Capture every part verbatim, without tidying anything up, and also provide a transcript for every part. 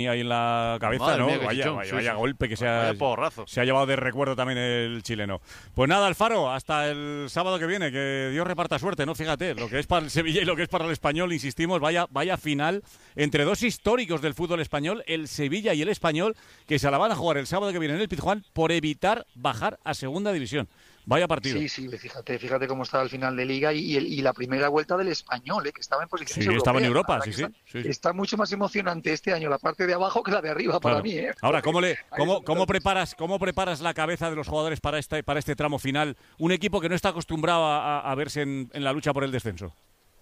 ahí en la cabeza, Madre ¿no? mía, qué vaya, chichón, vaya, sí, vaya sí. golpe que se Vaya ha, porrazo. se ha llevado de recuerdo también el chileno. Pues nada, Alfaro, hasta el sábado que viene, que Dios reparta suerte, ¿no? Fíjate, lo que es para el Sevilla y lo que es para el Español, insistimos, vaya, vaya final entre dos históricos del fútbol español, el Sevilla y el Español, que se la van a jugar el sábado que viene en el Pizjuán por evitar bajar a segunda división. Vaya partido. Sí, sí, fíjate, fíjate cómo estaba el final de Liga y, el, y la primera vuelta del Español, ¿eh? Que estaba en posiciones Sí, europeas. estaba en Europa, Ahora sí, que sí, está, sí, sí. Está mucho más emocionante este año la parte de abajo que la de arriba para Claro. mí, ¿eh? Ahora, ¿cómo le, cómo, Ahí cómo está. preparas, cómo preparas la cabeza de los jugadores para este, para este tramo final? Un equipo que no está acostumbrado a, a verse en, en la lucha por el descenso.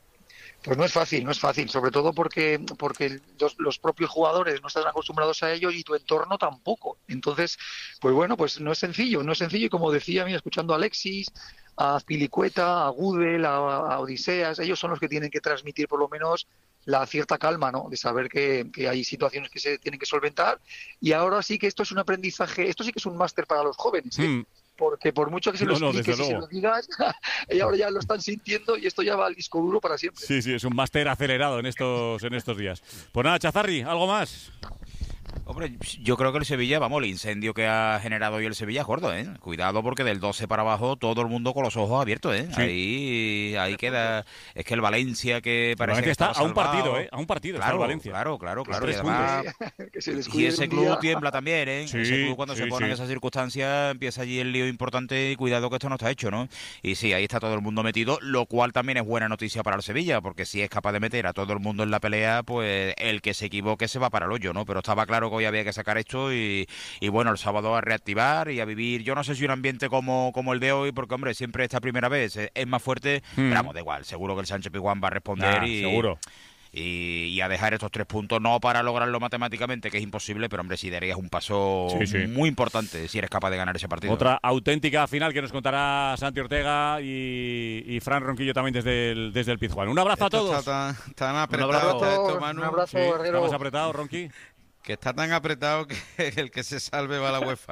Pues no es fácil, no es fácil, sobre todo porque porque los, los propios jugadores no están acostumbrados a ello y tu entorno tampoco. Entonces, pues bueno, pues no es sencillo, no es sencillo y como decía, mira, escuchando a Alexis, a Pilicueta, a Gudel, a, a Odiseas, ellos son los que tienen que transmitir por lo menos la cierta calma, ¿no? De saber que, que hay situaciones que se tienen que solventar y ahora sí que esto es un aprendizaje, esto sí que es un máster para los jóvenes, ¿eh? Mm. Porque por mucho que se lo No, no, expliques desde y se luego. lo digas, y ahora ya lo están sintiendo y esto ya va al disco duro para siempre. Sí, sí, es un máster acelerado en estos, en estos días. Pues nada, Chazarri, ¿algo más? Hombre, yo creo que el Sevilla, vamos, el incendio que ha generado hoy el Sevilla es gordo, ¿eh? Cuidado porque del doce para abajo todo el mundo con los ojos abiertos, ¿eh? Sí. Ahí, ahí queda... Es que el Valencia que parece Valencia que está estaba a un salvado. partido, ¿eh? A un partido está Claro, el Valencia. claro, claro, claro. tres Y además, Que se y descuide ese un club día. tiembla también, ¿eh? Sí, ese club cuando sí, se pone sí. en esas circunstancias empieza allí el lío importante y cuidado que esto no está hecho, ¿no? Y sí, ahí está todo el mundo metido, lo cual también es buena noticia para el Sevilla, porque si es capaz de meter a todo el mundo en la pelea, pues el que se equivoque se va para el hoyo, ¿no? Pero estaba claro que hoy había que sacar esto y, y bueno, el sábado a reactivar y a vivir, yo no sé si un ambiente como, como el de hoy, porque hombre, siempre esta primera vez es, es más fuerte, Hmm. pero vamos, da igual, seguro que el Sánchez Pizjuán va a responder Nah, y... seguro. Y, y a dejar estos tres puntos, no para lograrlo matemáticamente, que es imposible, pero hombre, sí darías un paso Sí, sí. muy importante si eres capaz de ganar ese partido. Otra auténtica final que nos contará Santi Ortega y, y Fran Ronquillo también desde el, desde el Pizjuán. Un abrazo a Esto todos. Está tan, tan Un apretado abrazo, esto, Manu, un abrazo, Sí, Herrero. ¿estamos apretados, Ronqui? que está tan apretado que el que se salve va a la UEFA.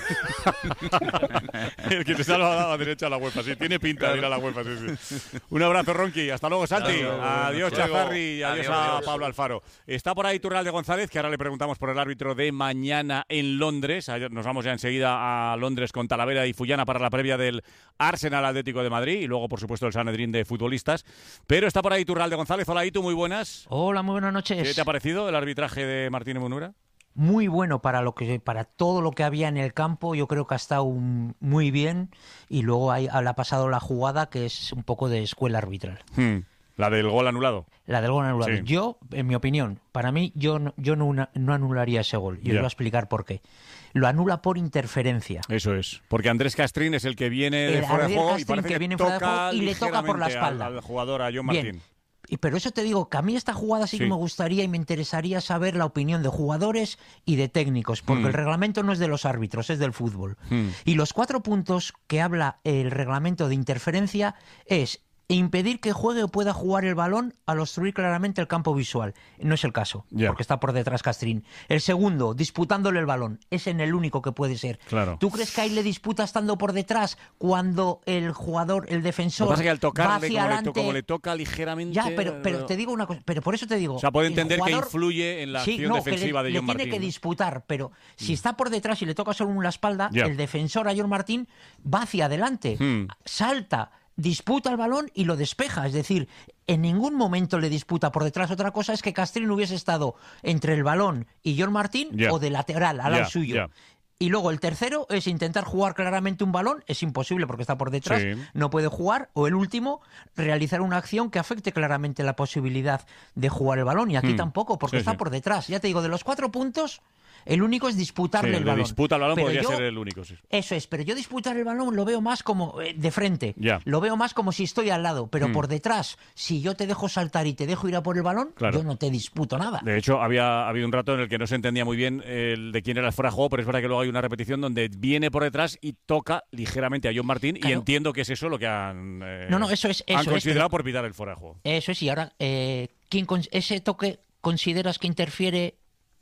El que te salva a la derecha a la UEFA, sí, tiene pinta de ir a la UEFA, sí, sí. Un abrazo, Ronqui, hasta luego, Santi. Hasta luego. Adiós, Hasta luego. Chazarri, y adiós, Adiós, a adiós. Pablo Alfaro. Está por ahí Turralde González, que ahora le preguntamos por el árbitro de mañana en Londres. Ayer nos vamos ya enseguida a Londres con Talavera y Fullana para la previa del Arsenal Atlético de Madrid y luego, por supuesto, el Sanedrín de futbolistas. Pero está por ahí Turralde González. Hola, Itu, muy buenas. Hola, muy buenas noches. ¿Qué te ha parecido el arbitraje de Martínez Munura? Muy bueno para lo que para todo lo que había en el campo. Yo creo que ha estado un- muy bien y luego ahí, le ha pasado la jugada que es un poco de escuela arbitral. Hmm, La del gol anulado. La del gol anulado. Sí. Yo, en mi opinión, para mí, yo no, yo no, una- no anularía ese gol. Y Ya. os voy a explicar por qué. Lo anula por interferencia. Eso es. Porque Andrés Castrín es el que viene de El fuera de Javier juego y Castrín parece que que, viene fuera de toca juego y le toca por la ligeramente espalda. Al, al jugador, a John Bien. Martín. Y pero eso te digo, que a mí esta jugada sí, Sí. que me gustaría y me interesaría saber la opinión de jugadores y de técnicos, porque Mm. el reglamento no es de los árbitros, es del fútbol. Mm. Y los cuatro puntos que habla el reglamento de interferencia es impedir que juegue o pueda jugar el balón al obstruir claramente el campo visual. No es el caso, Ya. porque está por detrás Castrín. El segundo, disputándole el balón. Es en el único que puede ser. Claro. ¿Tú crees que ahí le disputa estando por detrás cuando el jugador, el Lo defensor, que pasa es que al va tocarle, hacia como le, to- adelante? como le toca ligeramente... Ya, pero, pero te digo una cosa, pero por eso te digo. O sea, puede el entender jugador- que influye en la Sí, acción no, que defensiva le, de le John tiene Martín. que ¿no? disputar, pero si está por detrás y le toca solo en la espalda, Ya. el defensor a John Martín va hacia adelante, Hmm. salta, disputa el balón y lo despeja. Es decir, en ningún momento le disputa por detrás. Otra cosa es que Castrín hubiese estado entre el balón y John Martín Ya. o de lateral, al lado Ya, suyo. ya. Y luego el tercero es intentar jugar claramente un balón, es imposible porque está por detrás, Sí. no puede jugar. O el último, realizar una acción que afecte claramente la posibilidad de jugar el balón. Y aquí Hmm. tampoco, porque Sí, está sí. por detrás. Ya te digo, de los cuatro puntos, el único es disputarle Sí, el de balón. disputa al balón Pero podría yo- ser el único, sí. Eso es, pero yo disputar el balón lo veo más como eh, de frente. Ya. Lo veo más como si estoy al lado, pero Hmm. por detrás, si yo te dejo saltar y te dejo ir a por el balón, Claro. yo no te disputo nada. De hecho, había habido un rato en el que no se entendía muy bien el de quién era el fuera de juego, pero es verdad que luego hay una repetición donde viene por detrás y toca ligeramente a John Martín y Claro. entiendo que es eso lo que han, eh, No, no, eso es- han eso es, considerado pero- por pitar el fuera de juego. Eso es, y ahora, eh, ¿quién con- ¿ese toque consideras que interfiere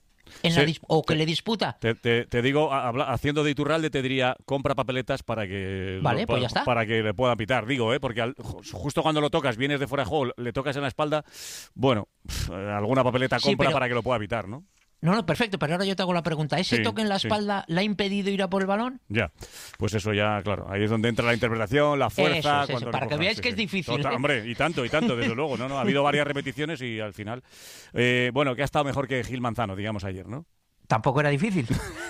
en Sí. la dis- o que Te- le disputa? Te, te- te digo, a- habla- haciendo de Iturralde te diría, compra papeletas para que Vale, lo- pues ya está. para que le puedan pitar, digo, ¿eh? porque al- ju- justo cuando lo tocas, vienes de fuera de juego, le tocas en la espalda, bueno, pf, eh, alguna papeleta Sí, compra pero- para que lo pueda pitar, ¿no? No, no, perfecto, pero ahora yo te hago la pregunta. ¿Ese Sí, toque en la sí. espalda le ha impedido ir a por el balón? Ya, pues eso ya, claro, ahí es donde entra la interpretación, la fuerza. Eso es, eso, cuando para que recojan, veáis sí, que es sí. difícil, Total, ¿eh? hombre, y tanto, y tanto, desde luego, no, no, ha habido varias repeticiones y al final, eh, bueno, que ha estado mejor que Gil Manzano, digamos, ayer, ¿no? Tampoco era difícil.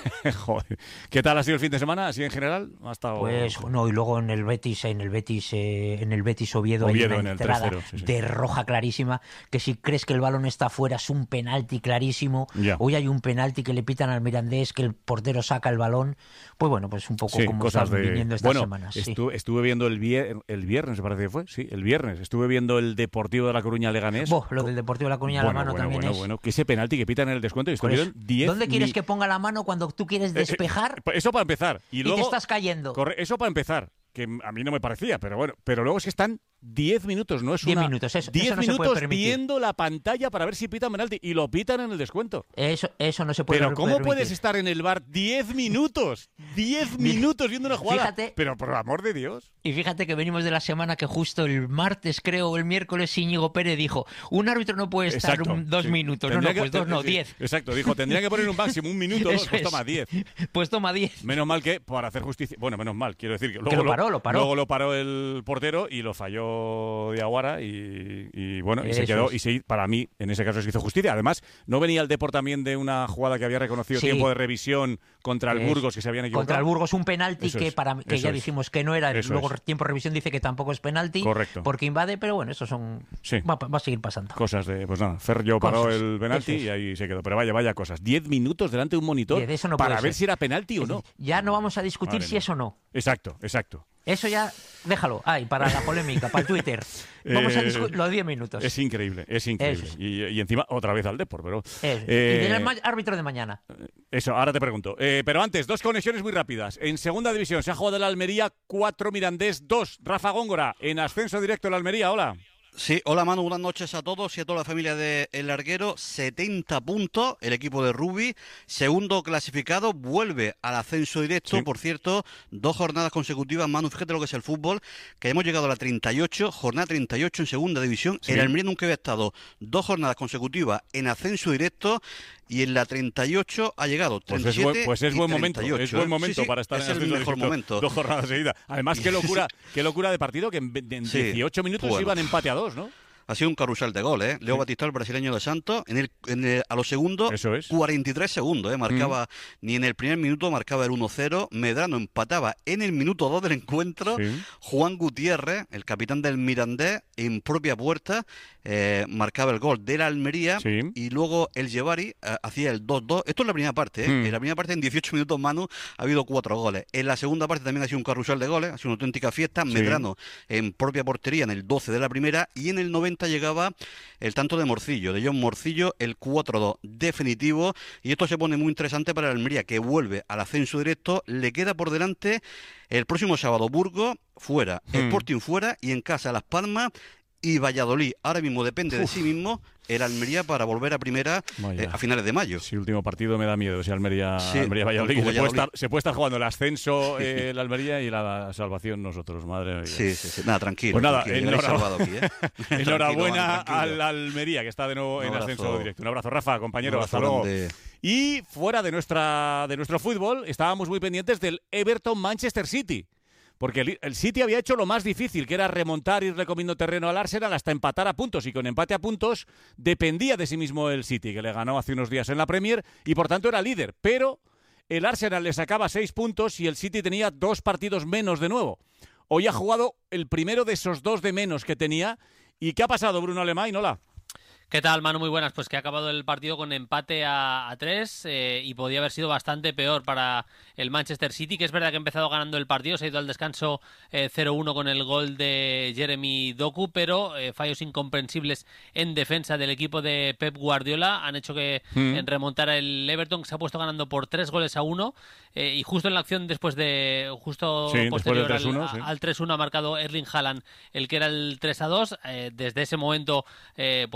Joder. ¿Qué tal ha sido el fin de semana, así en general? Ha estado... Pues no, y luego en el Betis, en el Betis, eh, en el Betis Oviedo, Oviedo hay en una el entrada tres cero, sí, sí. de roja clarísima, que si crees que el balón está fuera es un penalti clarísimo. Ya. Hoy hay un penalti que le pitan al Mirandés, que el portero saca el balón. Pues bueno, pues un poco Sí, como cosas están de... viniendo estas bueno, semanas. sí. estu- estuve viendo el, vier- el viernes, me parece que fue, sí, el viernes, estuve viendo el Deportivo de La Coruña Leganés. Boh, lo del Deportivo de La Coruña, bueno, la mano bueno, también bueno, es... bueno, que ese penalti que pitan en el descuento y Por eso, estuvieron diez... ¿Dónde quieres mi- que ponga la mano cuando tú quieres Eh, eh, despejar Eso para empezar. Y, y luego, te estás cayendo? corre- eso para empezar, que a mí no me parecía, pero bueno, pero luego es que están diez minutos, no es Diez una... minutos, eso- diez eso no se puede minutos permitir. viendo la pantalla para ver si pitan penalti y lo pitan en el descuento. Eso, eso no se puede Pero ¿cómo permitir. puedes estar en el bar diez minutos? diez minutos viendo una jugada. Fíjate- Pero por amor de Dios. Y fíjate que venimos de la semana que justo el martes, creo, o el miércoles, Íñigo Pérez dijo, un árbitro no puede estar Exacto, un- dos sí. minutos. No, Tendría no, que- pues dos, no, sí, diez. Exacto, dijo, tendría que poner un máximo, un minuto, dos, Eso pues es. toma diez. Pues toma diez. Menos mal que, para hacer justicia, bueno, menos mal, quiero decir que luego lo paró, lo paró. luego lo paró el portero y lo falló Diaguara y, y bueno, y se Eso quedó, es. y se, para mí, en ese caso se hizo justicia. Además, no venía el Depor también de una jugada que había reconocido Sí. tiempo de revisión contra el Es- Burgos, que se habían equivocado. Contra el Burgos un penalti Eso que es, para mí- que eso ya es. dijimos que no era, Eso luego es. tiempo de revisión dice que tampoco es penalti. Correcto. Porque invade, pero bueno, eso son Sí. va, va a seguir pasando. Cosas de, pues nada, Ferro paró Cosas. el penalti Eso es. y ahí se quedó. Pero vaya, vaya cosas. Diez minutos delante de un monitor Diez, eso no para puede ver ser. si era penalti o no. Ya no vamos a discutir Madre si mía. es o no. Exacto, exacto. Eso ya, déjalo. Ay, para la polémica, para el Twitter. Vamos a Eh, discutir los diez minutos. Es increíble, es increíble. Eso es. Y, y encima otra vez al Depor, pero... Eso. eh, Y del ma- árbitro de mañana. Eso, ahora te pregunto. Eh, pero antes, dos conexiones muy rápidas. En segunda división se ha jugado el Almería, cuatro Mirandés, dos Rafa Góngora. En ascenso directo el Almería, hola. Sí, hola Manu, buenas noches a todos y a toda la familia de El Larguero. setenta puntos, el equipo de Rubi, segundo clasificado, vuelve al ascenso directo. Sí. Por cierto, dos jornadas consecutivas, Manu, fíjate lo que es el fútbol, que hemos llegado a la treinta y ocho, jornada treinta y ocho en segunda división. Sí. El Almería nunca había estado dos jornadas consecutivas en ascenso directo y en la treinta y ocho ha llegado Pues treinta y es siete buen, pues es y buen momento, treinta y ocho, es buen ¿eh? momento Sí, sí, para estar es en el ascenso mejor directo. momento. Dos jornadas seguidas. Además, qué locura, qué locura de partido que en, ve- en Sí. dieciocho minutos Bueno. iban empate a dos, ¿no? Ha sido un carrusel de goles, ¿eh? Leo Batista, el brasileño de Santos, en el, en el- a los segundos, Eso es. cuarenta y tres segundos, ¿eh? Marcaba, ni en el primer minuto marcaba el uno cero, Medrano empataba en el minuto dos del encuentro, Sí. Juan Gutiérrez, el capitán del Mirandés, en propia puerta, eh, marcaba el gol de la Almería, Sí. y luego el Llevari eh, hacía el dos dos. Esto es la primera parte, ¿eh? Mm. En la primera parte, en dieciocho minutos, Manu, ha habido cuatro goles. En la segunda parte también ha sido un carrusel de goles, ha sido una auténtica fiesta. Sí. Medrano en propia portería en el doce de la primera, y en el noventa llegaba el tanto de Morcillo, de John Morcillo, el cuatro dos definitivo. Y esto se pone muy interesante para el Almería, que vuelve al ascenso directo. Le queda por delante el próximo sábado Burgos, fuera, Hmm. Sporting fuera, y en casa Las Palmas y Valladolid. Ahora mismo depende de Uf. sí mismo el Almería para volver a primera Vaya. eh, a finales de mayo. Sí, último partido me da miedo, ese Almería, Sí, Almería Valladolid. con Se, puede Valladolid. estar, se puede estar jugando el ascenso eh, el Almería y la salvación nosotros, madre mía. Sí, sí, sí. Nada, tranquilo. Pues nada, tranquilo, llegaréis enhorabuena. salvado aquí, ¿eh? Tranquilo, Enhorabuena Manu, tranquilo. al Almería, que está de nuevo Un en abrazo. ascenso directo. Un abrazo, Rafa, compañero. Un Hasta abrazo luego. grande. Y fuera de, nuestra, de nuestro fútbol, estábamos muy pendientes del Everton-Manchester City. Porque el, el City había hecho lo más difícil, que era remontar, irle comiendo terreno al Arsenal hasta empatar a puntos. Y con empate a puntos dependía de sí mismo el City, que le ganó hace unos días en la Premier y por tanto era líder. Pero el Arsenal le sacaba seis puntos y el City tenía dos partidos menos de nuevo. Hoy ha jugado el primero de esos dos de menos que tenía. ¿Y qué ha pasado, Bruno Alemán? Hola. ¿Qué tal, Manu? Muy buenas. Pues que ha acabado el partido con empate a, a tres eh, y podía haber sido bastante peor para el Manchester City, que es verdad que ha empezado ganando el partido, se ha ido al descanso eh, cero uno con el gol de Jeremy Doku, pero eh, fallos incomprensibles en defensa del equipo de Pep Guardiola han hecho que Mm. eh, remontara el Everton, que se ha puesto ganando por tres goles a uno eh, y justo en la acción después de justo Sí, después del posterior tres uno, al, sí. al tres uno ha marcado Erling Haaland el que era el tres a dos. Eh, desde ese momento eh, pues ha sido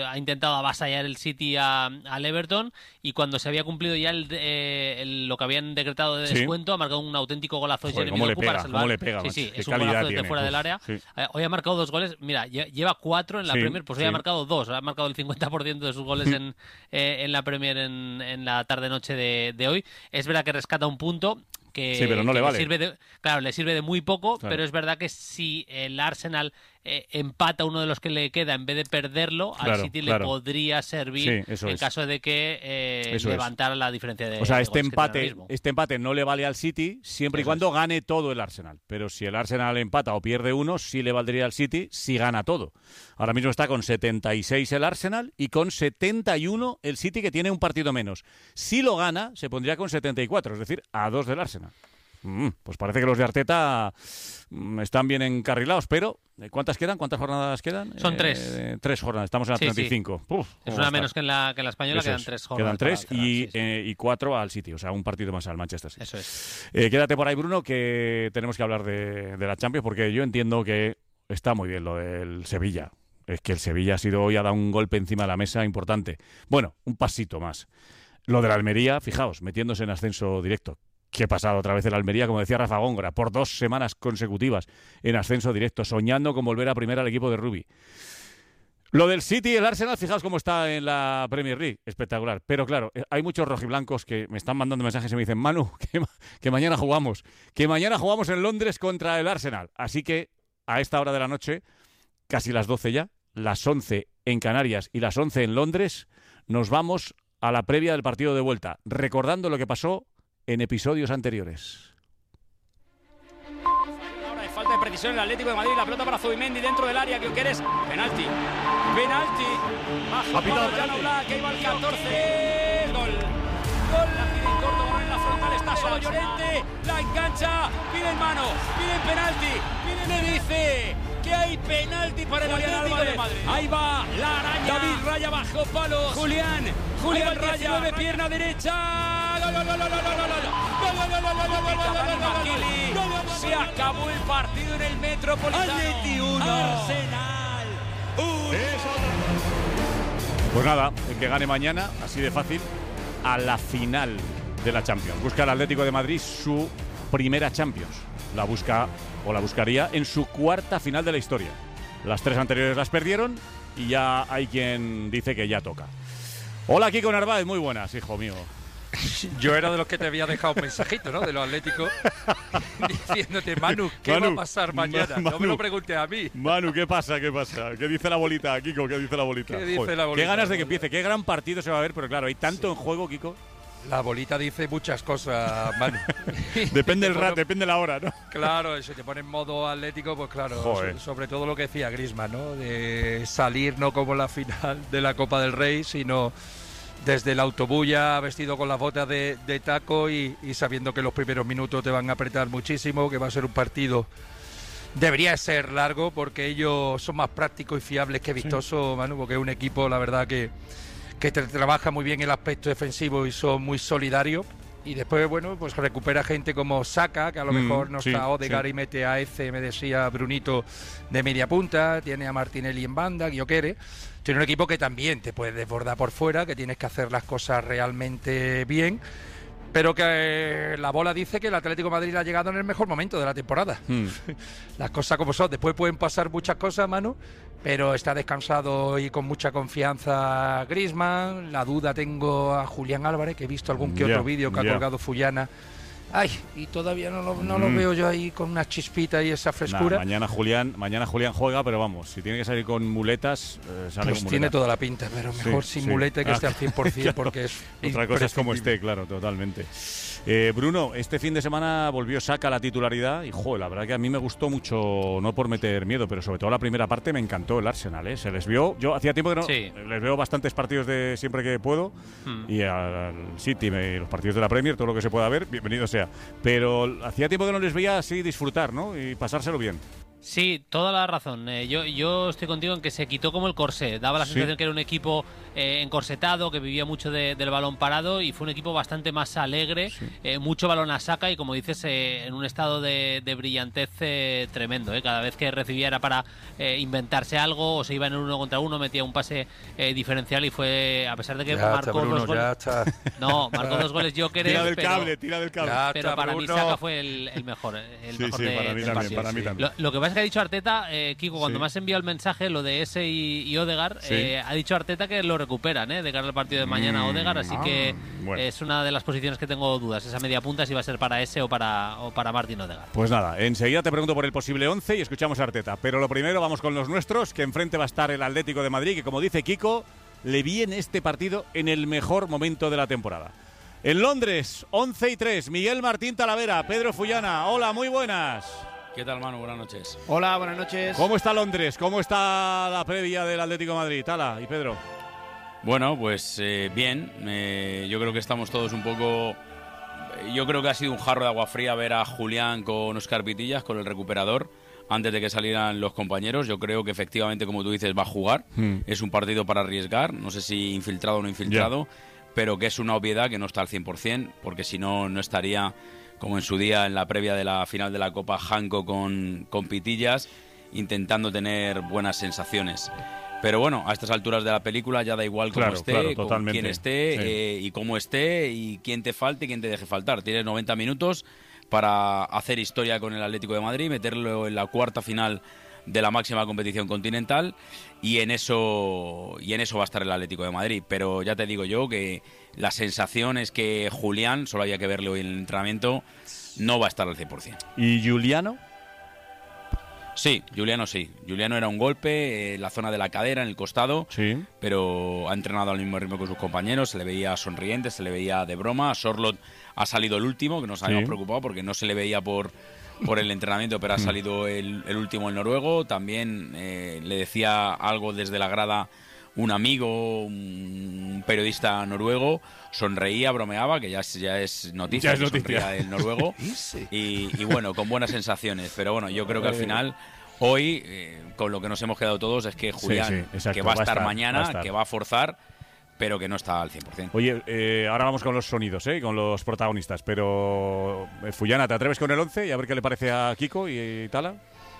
ha intentado avasallar el City a, al Everton, y cuando se había cumplido ya el, eh, el, lo que habían decretado de descuento, sí. ha marcado un auténtico golazo de Jeremy Doku para salvar. ¿Cómo le pega? Sí, sí, Qué es un golazo desde tiene, fuera pues, del área. Sí. Eh, hoy ha marcado dos goles, mira, lleva cuatro en la sí, Premier, pues hoy sí. ha marcado dos, ha marcado el cincuenta por ciento de sus goles en, eh, en la Premier en, en la tarde-noche de, de hoy. Es verdad que rescata un punto. Que, sí, pero no que le vale. Sirve de, claro, le sirve de muy poco, claro. pero es verdad que si el Arsenal eh, empata uno de los que le queda en vez de perderlo, claro, al City claro. le podría servir sí, en es. caso de que eh, levantara es. la diferencia de O sea, de este empate, que este empate no le vale al City siempre Eso y cuando es. gane todo el Arsenal. Pero si el Arsenal empata o pierde uno, sí le valdría al City si gana todo. Ahora mismo está con setenta y seis el Arsenal y con setenta y uno el City, que tiene un partido menos. Si lo gana, se pondría con setenta y cuatro, es decir, a dos del Arsenal. Mm, pues parece que los de Arteta mm, están bien encarrilados, pero ¿cuántas quedan? ¿Cuántas jornadas quedan? Son tres. Eh, tres jornadas, estamos en la sí, treinta y cinco. Sí. Uf, es una menos que en la, que en la española, Eso quedan es. tres jornadas. Quedan tres para, y, sí, sí. Eh, y cuatro al City, o sea, un partido más al Manchester City. Eso es. Eh, quédate por ahí, Bruno, que tenemos que hablar de, de la Champions, porque yo entiendo que está muy bien lo del Sevilla. Es que el Sevilla ha sido hoy, ha dado un golpe encima de la mesa importante. Bueno, un pasito más. Lo de la Almería, fijaos, metiéndose en ascenso directo. ¿Qué ha pasado otra vez en la Almería? Como decía Rafa Góngora, por dos semanas consecutivas en ascenso directo, soñando con volver a primera al equipo de Rubi. Lo del City y el Arsenal, fijaos cómo está en la Premier League, espectacular. Pero claro, hay muchos rojiblancos que me están mandando mensajes y me dicen, Manu, que, que mañana jugamos, que mañana jugamos en Londres contra el Arsenal. Así que a esta hora de la noche, casi las doce ya, las once en Canarias y las once en Londres, nos vamos a la previa del partido de vuelta, recordando lo que pasó en episodios anteriores. Ahora de falta de precisión en el Atlético de Madrid, la pelota para Zubimendi dentro del área, que quieres penalti, penalti, bajo Jan Oblak, que iba al catorce, gol, gol, la pide en corto, gol en la frontal, está solo Llorente, la engancha, piden mano, piden penalti, piden, le dice que hay penalti para el Atlético de Madrid. Ahí va la araña, David Raya bajo palos, Julián, Julián Raya, de pierna derecha. Se acabó el partido en el Metropolitano. Arsenal. Pues nada, el que gane mañana, así de fácil, a la final de la Champions. Busca el Atlético de Madrid su primera Champions. La busca o la buscaría en su cuarta final de la historia. Las tres anteriores las perdieron y ya hay quien dice que ya toca. Hola, Kiko Narváez, muy buenas, hijo mío. Yo era de los que te había dejado un mensajito, ¿no? De los Atléticos, diciéndote, Manu, ¿qué Manu, va a pasar mañana? Manu, no me lo preguntes a mí. Manu, ¿qué pasa? ¿Qué pasa? ¿Qué dice la bolita, Kiko? ¿Qué dice la bolita? ¿Qué dice Joder, la bolita? Qué ganas de que empiece, qué gran partido se va a ver, pero claro, hay tanto sí. en juego, Kiko. La bolita dice muchas cosas, Manu. Depende del rato, depende la hora, ¿no? Claro, si te pones en modo atlético, pues claro, Joder. sobre todo lo que decía Griezmann, ¿no? De salir no como la final de la Copa del Rey, sino desde el autobús ya vestido con las botas de, de taco y, y sabiendo que los primeros minutos te van a apretar muchísimo, que va a ser un partido, debería ser largo, porque ellos son más prácticos y fiables que vistosos, sí. Manu, porque es un equipo, la verdad, que, que te trabaja muy bien el aspecto defensivo y son muy solidarios. Y después, bueno, pues recupera gente como Saka, que a lo mm, mejor no sí, está Odegaard sí. y mete a Eze, me decía Brunito, de media punta, tiene a Martinelli en banda, Gyökeres. Tiene un equipo que también te puede desbordar por fuera, que tienes que hacer las cosas realmente bien, pero que eh, la bola dice que el Atlético de Madrid ha llegado en el mejor momento de la temporada. Mm. Las cosas como son. Después pueden pasar muchas cosas, Manu, pero está descansado y con mucha confianza Griezmann. La duda tengo a Julián Álvarez, que he visto algún que otro yeah, vídeo que yeah. ha colgado Fullana. Ay, y todavía no lo, no mm. lo veo yo ahí con una chispita y esa frescura. Nah, mañana Julián mañana Julián juega, pero vamos, si tiene que salir con muletas, eh, sale pues con tiene muletas. toda la pinta, pero mejor sí, sin sí. muleta que ah, esté al cien por ciento, claro. porque es Otra cosa es como esté, claro, totalmente. Eh, Bruno, este fin de semana volvió Saka a la titularidad y, joder, la verdad que a mí me gustó mucho, no por meter miedo, pero sobre todo la primera parte me encantó el Arsenal, ¿eh? Se les vio, yo hacía tiempo que no, sí. les veo bastantes partidos de siempre que puedo mm. y al City, me, los partidos de la Premier, todo lo que se pueda ver, bienvenido sea. Pero hacía tiempo que no les veía así disfrutar, ¿no? Y pasárselo bien. Sí, toda la razón. Eh, yo, yo estoy contigo en que se quitó como el corsé. Daba la sensación sí. que era un equipo eh, encorsetado, que vivía mucho de, del balón parado, y fue un equipo bastante más alegre, sí. eh, mucho balón a saca y, como dices, eh, en un estado de, de brillantez eh, tremendo. Eh. Cada vez que recibía era para eh, inventarse algo, o se iba en uno contra uno, metía un pase eh, diferencial, y fue, a pesar de que ya marcó está, Bruno, dos goles. Ya está. No, marcó dos goles Joker. Tira del pero, cable, tira del cable. Pero está, para Bruno. mí Saka fue el, el mejor. El sí, mejor sí, de, para mí del también, partido. para mí Sí. también. Lo, lo que pasa es que ha dicho Arteta, eh, Kiko, cuando sí. me has enviado el mensaje, lo de ese y, y Odegaard, sí. eh, ha dicho Arteta que lo recuperan eh, de cara al partido de mañana mm, Odegaard, así ah, que bueno. es una de las posiciones que tengo dudas, esa media punta, si va a ser para ese o para, o para Martin Odegaard. Pues nada, enseguida te pregunto por el posible once y escuchamos a Arteta, pero lo primero vamos con los nuestros, que enfrente va a estar el Atlético de Madrid, que como dice Kiko, le viene este partido en el mejor momento de la temporada. En Londres, once y tres, Miguel Martín Talavera, Pedro Fullana. Hola, muy buenas. ¿Qué tal, Manu? Buenas noches. Hola, buenas noches. ¿Cómo está Londres? ¿Cómo está la previa del Atlético de Madrid? Tala y Pedro. Bueno, pues eh, bien. Eh, yo creo que estamos todos un poco... Yo creo que ha sido un jarro de agua fría ver a Julián con Óscar Pitillas, con el recuperador, antes de que salieran los compañeros. Yo creo que efectivamente, como tú dices, va a jugar. Hmm. Es un partido para arriesgar. No sé si infiltrado o no infiltrado, yeah. pero que es una obviedad que no está al cien por cien, porque si no, no estaría... como en su día en la previa de la final de la Copa, Janko con, con Pitillas, intentando tener buenas sensaciones. Pero bueno, a estas alturas de la película ya da igual cómo claro, esté, claro, con quién esté, sí. eh, y cómo esté, y quién te falte y quién te deje faltar. Tienes noventa minutos para hacer historia con el Atlético de Madrid, meterlo en la cuarta final de la máxima competición continental, y en eso y en eso va a estar el Atlético de Madrid. Pero ya te digo yo que la sensación es que Julián, solo había que verle hoy en el entrenamiento, no va a estar al cien por cien. ¿Y Juliano? Sí, Juliano sí. Juliano era un golpe en la zona de la cadera, en el costado, sí. pero ha entrenado al mismo ritmo que sus compañeros, se le veía sonriente, se le veía de broma. Sorloth ha salido el último, que nos habíamos sí. preocupado porque no se le veía por... por el entrenamiento, pero ha salido el, el último, el noruego. También eh, le decía algo desde la grada un amigo, un periodista noruego, sonreía, bromeaba, que ya es, ya es noticia, ya es que noticia. Sonreía el noruego, y, y bueno, con buenas sensaciones. Pero bueno, yo creo que al final, hoy, eh, con lo que nos hemos quedado todos, es que Julián, sí, sí, exacto, que va a estar, va a estar mañana, va a estar. que va a forzar, pero que no está al cien por cien. Oye, eh, ahora vamos con los sonidos, ¿eh? Con los protagonistas, pero eh, Fullana, ¿te atreves con el once y a ver qué le parece a Kiko y, y Tala?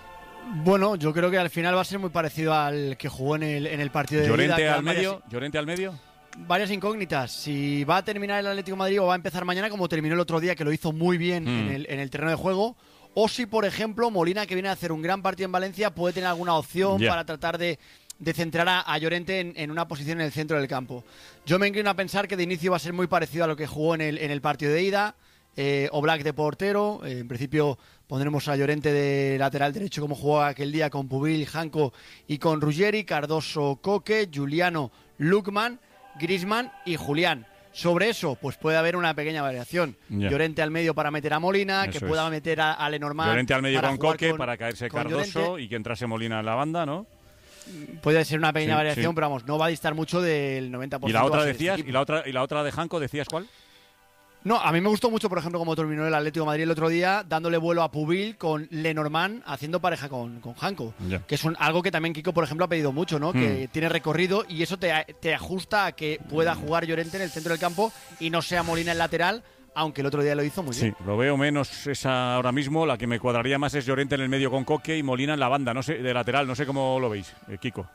Bueno, yo creo que al final va a ser muy parecido al que jugó en el, en el partido de Llorente ida. al medio, Llorente al medio. Varias incógnitas. Si va a terminar el Atlético de Madrid o va a empezar mañana, como terminó el otro día, que lo hizo muy bien mm. en, el, en el terreno de juego. O si, por ejemplo, Molina, que viene a hacer un gran partido en Valencia, puede tener alguna opción yeah. para tratar de, de centrar a, a Llorente en, en una posición en el centro del campo. Yo me inclino a pensar que de inicio va a ser muy parecido a lo que jugó en el, en el partido de ida. Eh, Oblak de portero, eh, en principio pondremos a Llorente de lateral derecho como jugó aquel día con Pubil, Janko y con Ruggeri, Cardoso, Coque, Juliano, Lukman, Griezmann y Julián. Sobre eso, pues puede haber una pequeña variación. Yeah. Llorente al medio para meter a Molina, eso que pueda es. meter a, a Lenormand. Llorente al medio para con Coque con, para caerse con Cardoso Llorente. Y que entrase Molina en la banda, ¿no? Puede ser una pequeña sí, variación, sí. pero vamos, no va a distar mucho del noventa por ciento. ¿Y la otra decías? ¿Y la otra, y la otra de Janko decías cuál? No, a mí me gustó mucho, por ejemplo, como terminó el Atlético de Madrid el otro día, dándole vuelo a Pubil con Lenormand haciendo pareja con, con Janko. Yeah. Que es un, algo que también Kiko, por ejemplo, ha pedido mucho, ¿no? Hmm. Que tiene recorrido y eso te, te ajusta a que pueda jugar Llorente en el centro del campo y no sea Molina el lateral, aunque el otro día lo hizo muy bien. Sí, lo veo menos esa ahora mismo. La que me cuadraría más es Llorente en el medio con Coque y Molina en la banda, no sé, de lateral. No sé cómo lo veis, eh, Kiko.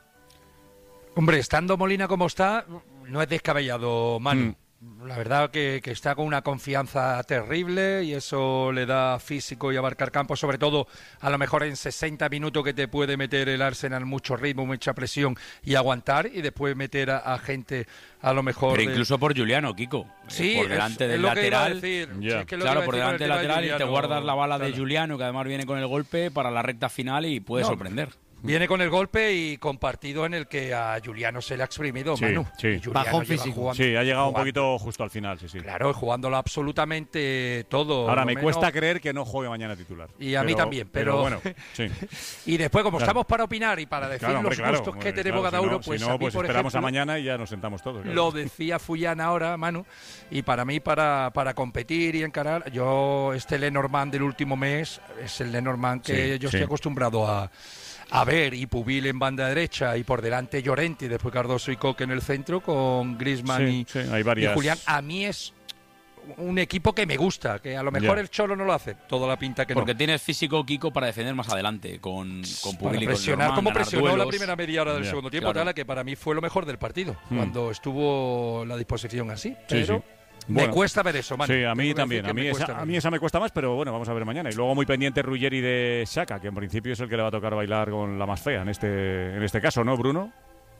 Hombre, estando Molina como está, no es descabellado, Manu. Hmm. La verdad que, que está con una confianza terrible y eso le da físico y abarcar campo, sobre todo a lo mejor en sesenta minutos que te puede meter el Arsenal mucho ritmo, mucha presión y aguantar y después meter a, a gente a lo mejor... Pero de... incluso por Juliano, Kiko. Sí, por delante es, del es lo lateral. Que iba a decir. Yeah. Sí, es que lo claro, que por delante del lateral y te guardas la bala claro. de Juliano, que además viene con el golpe para la recta final y puede no. sorprender. Viene con el golpe y con partido en el que a Juliano se le ha exprimido, Sí, Manu. sí. Y Juliano Bajón lleva físico. jugando- Sí, ha llegado un jugando- poquito justo al final, sí, sí. Claro, jugándolo absolutamente todo. Ahora, lo me menos- cuesta creer que no juegue mañana titular. Y a mí también, pero- bueno, sí. Y después, como Claro. estamos para opinar y para decir Claro, hombre, los claro. gustos que Bueno, tenemos claro, cada si uno, no- pues si no, a mí, pues por esperamos a ejemplo, mañana y ya nos sentamos todos. claro. Lo decía Fuyan ahora, Manu, y para mí, para, para competir y encarar, yo, este Lenormand del último mes es el Lenormand que Sí, yo sí. estoy acostumbrado a, a ver, y Pubil en banda derecha, y por delante Llorente, y después Cardoso y Coque en el centro, con Griezmann Sí, y, sí, hay y varias. Julián. A mí es un equipo que me gusta, que a lo mejor Ya. el Cholo no lo hace, toda la pinta que Porque no. tienes físico, Kiko, para defender más adelante, con, con Para Pubil y con presionar Lenormand, como ganar presionó la duelos. primera media hora del Ya, segundo tiempo, claro. Tala, que para mí fue lo mejor del partido, Hmm. cuando estuvo la disposición así. Pero sí. Bueno. me cuesta ver eso, Manu. Sí, a mí Tengo que también. decir A que mí, me esa, cuesta a mí ver. esa me cuesta más, pero bueno, vamos a ver mañana. Y luego muy pendiente Ruggeri de Xhaka, que en principio es el que le va a tocar bailar con la más fea en este, en este caso, ¿no, Bruno?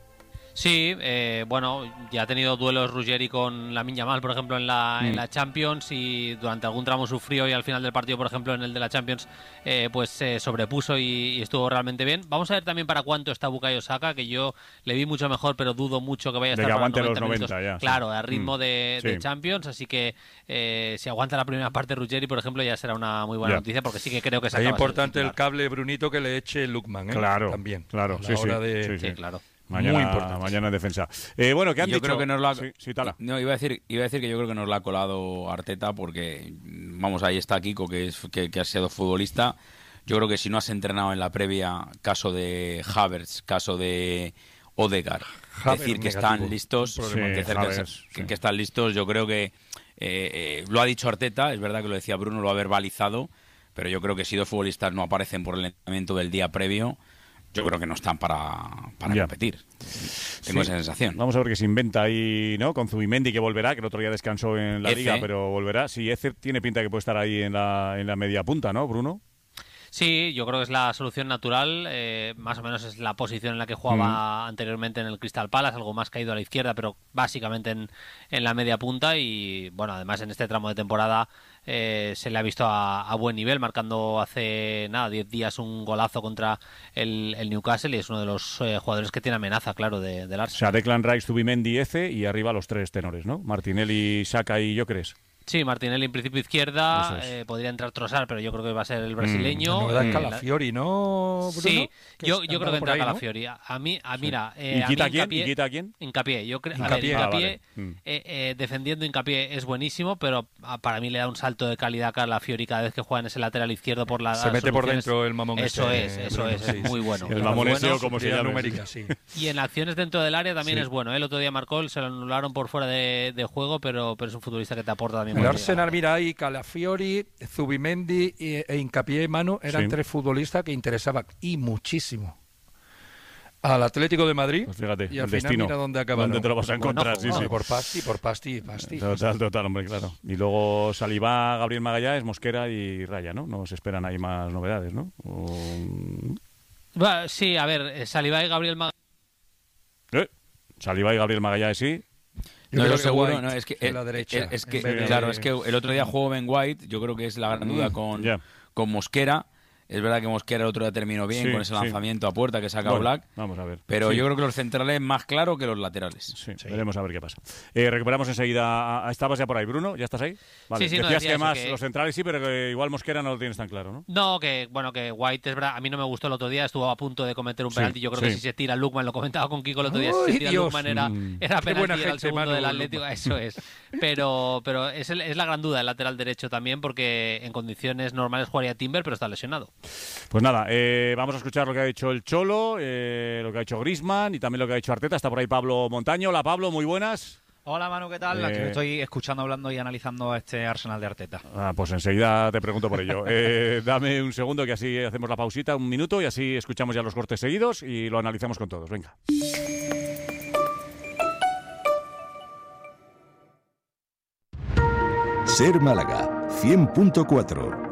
Sí, eh, bueno, ya ha tenido duelos Ruggeri con Lamine Yamal, por ejemplo, en la, Mm. en la Champions, y durante algún tramo sufrió, y al final del partido, por ejemplo, en el de la Champions, eh, pues se sobrepuso y, y estuvo realmente bien. Vamos a ver también para cuánto está Bukayo Saka, que yo le vi mucho mejor, pero dudo mucho que vaya a De estar que para aguante noventa los minutos. noventa ya, sí. Claro, a ritmo Mm. de, de Sí. Champions, así que eh, si aguanta la primera parte Ruggeri, por ejemplo, ya será una muy buena Ya. noticia, porque sí que creo que Es Saka va a ser importante el titular. cable, Brunito, que le eche Lukman, ¿eh? Claro, También. claro, a la sí, sí, hora de- sí, sí. Sí, claro. Mañana, Muy importante. mañana en defensa. Eh, bueno, ¿qué han Yo dicho? creo que nos lo ha... Sí, sí, Tala. No, iba a decir, iba a decir que yo creo que nos lo ha colado Arteta porque, vamos, ahí está Kiko, que, es, que, que ha sido futbolista. Yo creo que si no has entrenado en la previa, caso de Havertz, caso de Odegaard, Havertz decir que negativo. están listos, Un que, problema. Sí, cerca- Havertz, que- sí. que están listos, yo creo que eh, eh, lo ha dicho Arteta, es verdad que lo decía Bruno, lo ha verbalizado, pero yo creo que si dos futbolistas no aparecen por el entrenamiento del día previo, yo creo que no están para, para Ya. competir. Tengo Sí. esa sensación. Vamos a ver qué se inventa ahí, ¿no? Con Zubimendi, que volverá, que el otro día descansó en la Eze. Liga, pero volverá. Sí, Eze tiene pinta que puede estar ahí en la, en la media punta, ¿no, Bruno? Sí, yo creo que es la solución natural, eh, más o menos es la posición en la que jugaba anteriormente en el Crystal Palace, algo más caído a la izquierda, pero básicamente en, en la media punta, y bueno, además en este tramo de temporada eh, se le ha visto a, a buen nivel, marcando hace nada, diez días un golazo contra el, el Newcastle, y es uno de los eh, jugadores que tiene amenaza, claro, de, del O Arsenal. sea, Declan Rice, Zubimendi, Eze y arriba los tres tenores, ¿no? Martinelli, Saka y Gyökeres. Sí, Martinelli en principio izquierda, Eso es. eh, podría entrar Trossard, pero yo creo que va a ser el brasileño. La novedad es Eh, la- Calafiori, ¿no, Bruno? Sí, Que yo, está- yo creo que por entra ahí, ¿no? Calafiori. A a mí, a, mira, eh, ¿Y a quita mí a quién? Hincapié- ¿Y quita a quién? Hincapié, yo creo a ver, Hincapié. Ah, Hincapié, vale. Mm. eh, eh, defendiendo Hincapié es buenísimo, pero ah, para mí le da un salto de calidad a Calafiori cada vez que juega en ese lateral izquierdo por la Se mete por soluciones. dentro el mamón Eso ese, es, eso Bruno, es, sí, es muy sí, bueno. sí. El muy mamón bueno. ese, o como se Superioridad llame. numérica, sí. Y en acciones dentro del área también Sí. es bueno. ¿eh? El otro día marcó, se lo anularon por fuera de, de juego, pero, pero es un futbolista que te aporta también. El cuando Arsenal, llega. mira ahí, Calafiori, Zubimendi y- e Hincapié, Manu, eran Sí. tres futbolistas que interesaban, y muchísimo, al Atlético de Madrid. Pues fíjate, y al el final destino. mira dónde acabaron. ¿Dónde te lo vas a Bueno, encontrar? sí, no, sí. Por pasti, por pasti, pasti. Total, total, hombre, claro. Y luego Salivá, Gabriel Magallanes, Mosquera y Raya, ¿no? No se esperan ahí más novedades, ¿no? O- Va, sí, a ver, eh, Saliba y Gabriel Mag Eh, Salivá y Gabriel Magallanes, sí. Yo No creo lo que seguro, White no, es que, en eh, la derecha, eh, es que en vez de- claro, es que el otro día jugó Ben White, yo creo que es la gran duda con, ya. con Mosquera. Es verdad que Mosquera el otro día terminó bien Sí, con ese sí. lanzamiento a puerta que saca Bueno, Black, vamos a ver. pero Sí. yo creo que los centrales más claro que los laterales. Sí, veremos a ver qué pasa. Eh, recuperamos enseguida. a- a- ¿Estabas ya por ahí, Bruno? ¿Ya estás ahí? Vale. Sí, sí, no, Decías decía que eso, más que- los centrales sí, pero que igual Mosquera no lo tienes tan claro, ¿no? No, que bueno, que White es verdad, a mí no me gustó el otro día, estuvo a punto de cometer un Sí, penalti, yo creo sí. que si se tira Lukman, lo comentaba con Kiko el otro día, si ¡Ay, se tira Dios! Lukman era, Mm. era Qué buena penalti, era el gente, segundo Manu, del Atlético, Lukman. eso es. Pero pero es, el- es la gran duda el lateral derecho también, porque en condiciones normales jugaría Timber, pero está lesionado. Pues nada, eh, vamos a escuchar lo que ha dicho el Cholo, eh, lo que ha dicho Griezmann y también lo que ha dicho Arteta. Está por ahí Pablo Montaño. Hola Pablo, muy buenas. Hola Manu, ¿qué tal? Eh, Aquí me estoy escuchando, hablando y analizando a este Arsenal de Arteta. Ah, pues enseguida te pregunto por ello. Eh, dame un segundo que así hacemos la pausita, un minuto y así escuchamos ya los cortes seguidos y lo analizamos con todos. Venga. Ser Málaga, cien punto cuatro.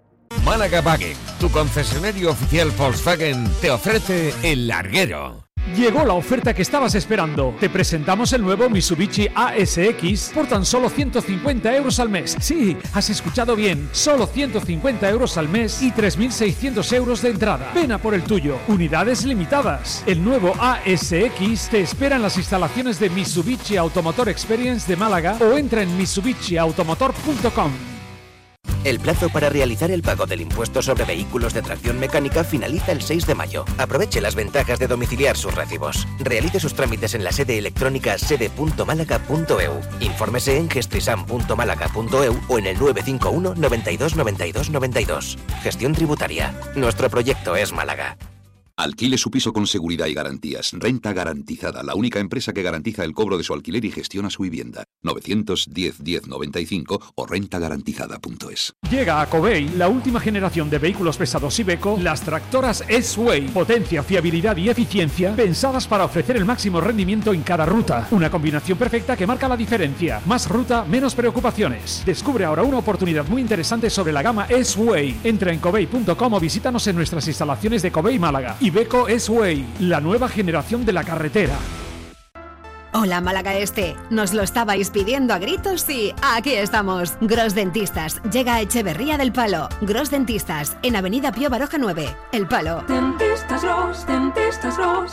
Málaga Wagen, tu concesionario oficial Volkswagen, te ofrece El Larguero. Llegó la oferta que estabas esperando. Te presentamos el nuevo Mitsubishi A S X por tan solo ciento cincuenta euros al mes. Sí, has escuchado bien, solo ciento cincuenta euros al mes y tres mil seiscientos euros de entrada. Ven a por el tuyo. Unidades limitadas. El nuevo A S X te espera en las instalaciones de Mitsubishi Automotor Experience de Málaga o entra en mitsubishi automotor punto com. El plazo para realizar el pago del impuesto sobre vehículos de tracción mecánica finaliza el seis de mayo. Aproveche las ventajas de domiciliar sus recibos. Realice sus trámites en la sede electrónica sede punto málaga punto e u. Infórmese en gestrisam punto málaga punto e u o en el nueve cinco uno noventa y dos noventa y dos noventa y dos. Gestión tributaria. Nuestro proyecto es Málaga. Alquile su piso con seguridad y garantías. Renta Garantizada, la única empresa que garantiza el cobro de su alquiler y gestiona su vivienda. novecientos diez diez noventa y cinco o renta garantizada punto es. Llega a Covey la última generación de vehículos pesados Iveco, las tractoras S-Way. Potencia, fiabilidad y eficiencia pensadas para ofrecer el máximo rendimiento en cada ruta. Una combinación perfecta que marca la diferencia. Más ruta, menos preocupaciones. Descubre ahora una oportunidad muy interesante sobre la gama S-Way. Entra en covey punto com o visítanos en nuestras instalaciones de Covey Málaga. Iveco S-Way, la nueva generación de la carretera. Hola Málaga Este, nos lo estabais pidiendo a gritos y aquí estamos. Gros Dentistas llega a Echeverría del Palo. Gros Dentistas en Avenida Pío Baroja nueve, El Palo. Dentistas Gros, Dentistas Gros.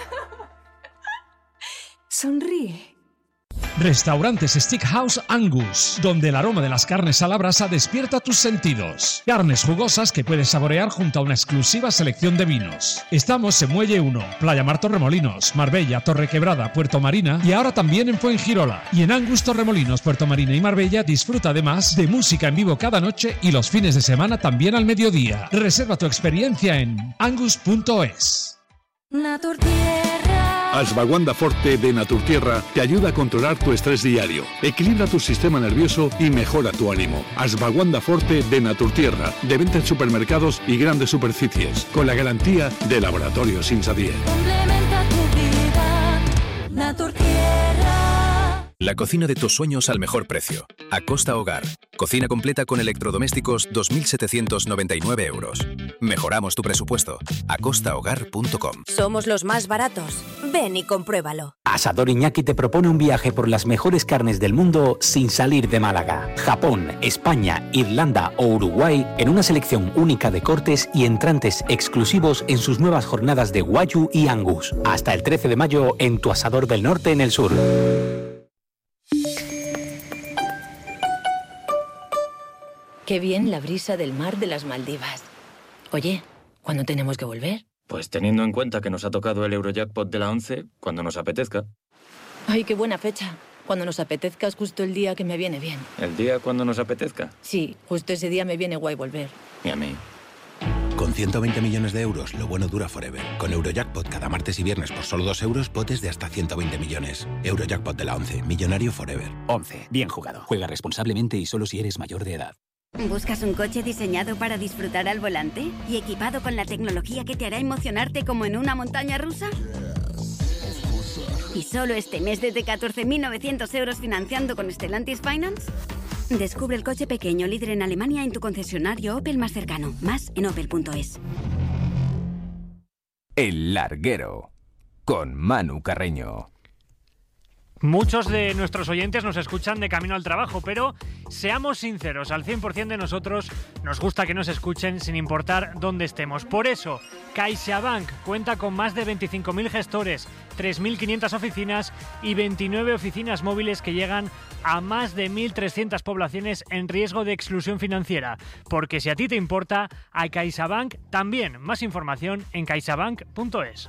Sonríe. Restaurantes Steakhouse Angus, donde el aroma de las carnes a la brasa despierta tus sentidos. Carnes jugosas que puedes saborear junto a una exclusiva selección de vinos. Estamos en Muelle uno, Playa Mar Torremolinos, Marbella, Torrequebrada, Puerto Marina y ahora también en Fuengirola. Y en Angus Torremolinos, Puerto Marina y Marbella disfruta además de música en vivo cada noche y los fines de semana también al mediodía. Reserva tu experiencia en angus punto es. Naturtierra. Ashwagandha Forte de Naturtierra te ayuda a controlar tu estrés diario, equilibra tu sistema nervioso y mejora tu ánimo. Ashwagandha Forte de Naturtierra, de venta en supermercados y grandes superficies, con la garantía de Laboratorios Insadier. Complementa tu vida. Naturtierra. La cocina de tus sueños al mejor precio. Acosta Hogar. Cocina completa con electrodomésticos dos mil setecientos noventa y nueve euros. Mejoramos tu presupuesto. acosta hogar punto com. Somos los más baratos. Ven y compruébalo. Asador Iñaki te propone un viaje por las mejores carnes del mundo sin salir de Málaga. Japón, España, Irlanda o Uruguay en una selección única de cortes y entrantes exclusivos en sus nuevas jornadas de Wagyu y Angus. Hasta el trece de mayo en tu Asador del Norte en el sur. Qué bien la brisa del mar de las Maldivas. Oye, ¿cuándo tenemos que volver? Pues teniendo en cuenta que nos ha tocado el Eurojackpot de la once, cuando nos apetezca. Ay, qué buena fecha. Cuando nos apetezca es justo el día que me viene bien. ¿El día cuando nos apetezca? Sí, justo ese día me viene guay volver. Y a mí. Con ciento veinte millones de euros, lo bueno dura forever. Con Eurojackpot cada martes y viernes por solo dos euros, potes de hasta ciento veinte millones. Eurojackpot de la once, millonario forever. once. Bien jugado. Juega responsablemente y solo si eres mayor de edad. ¿Buscas un coche diseñado para disfrutar al volante y equipado con la tecnología que te hará emocionarte como en una montaña rusa? ¿Y solo este mes desde catorce mil novecientos euros financiando con Stellantis Finance? Descubre el coche pequeño líder en Alemania en tu concesionario Opel más cercano. Más en opel punto es. El Larguero, con Manu Carreño. Muchos de nuestros oyentes nos escuchan de camino al trabajo, pero seamos sinceros, al cien por ciento de nosotros nos gusta que nos escuchen sin importar dónde estemos. Por eso, CaixaBank cuenta con más de veinticinco mil gestores, tres mil quinientas oficinas y veintinueve oficinas móviles que llegan a más de mil trescientas poblaciones en riesgo de exclusión financiera. Porque si a ti te importa, a CaixaBank también. Más información en caixabank punto es.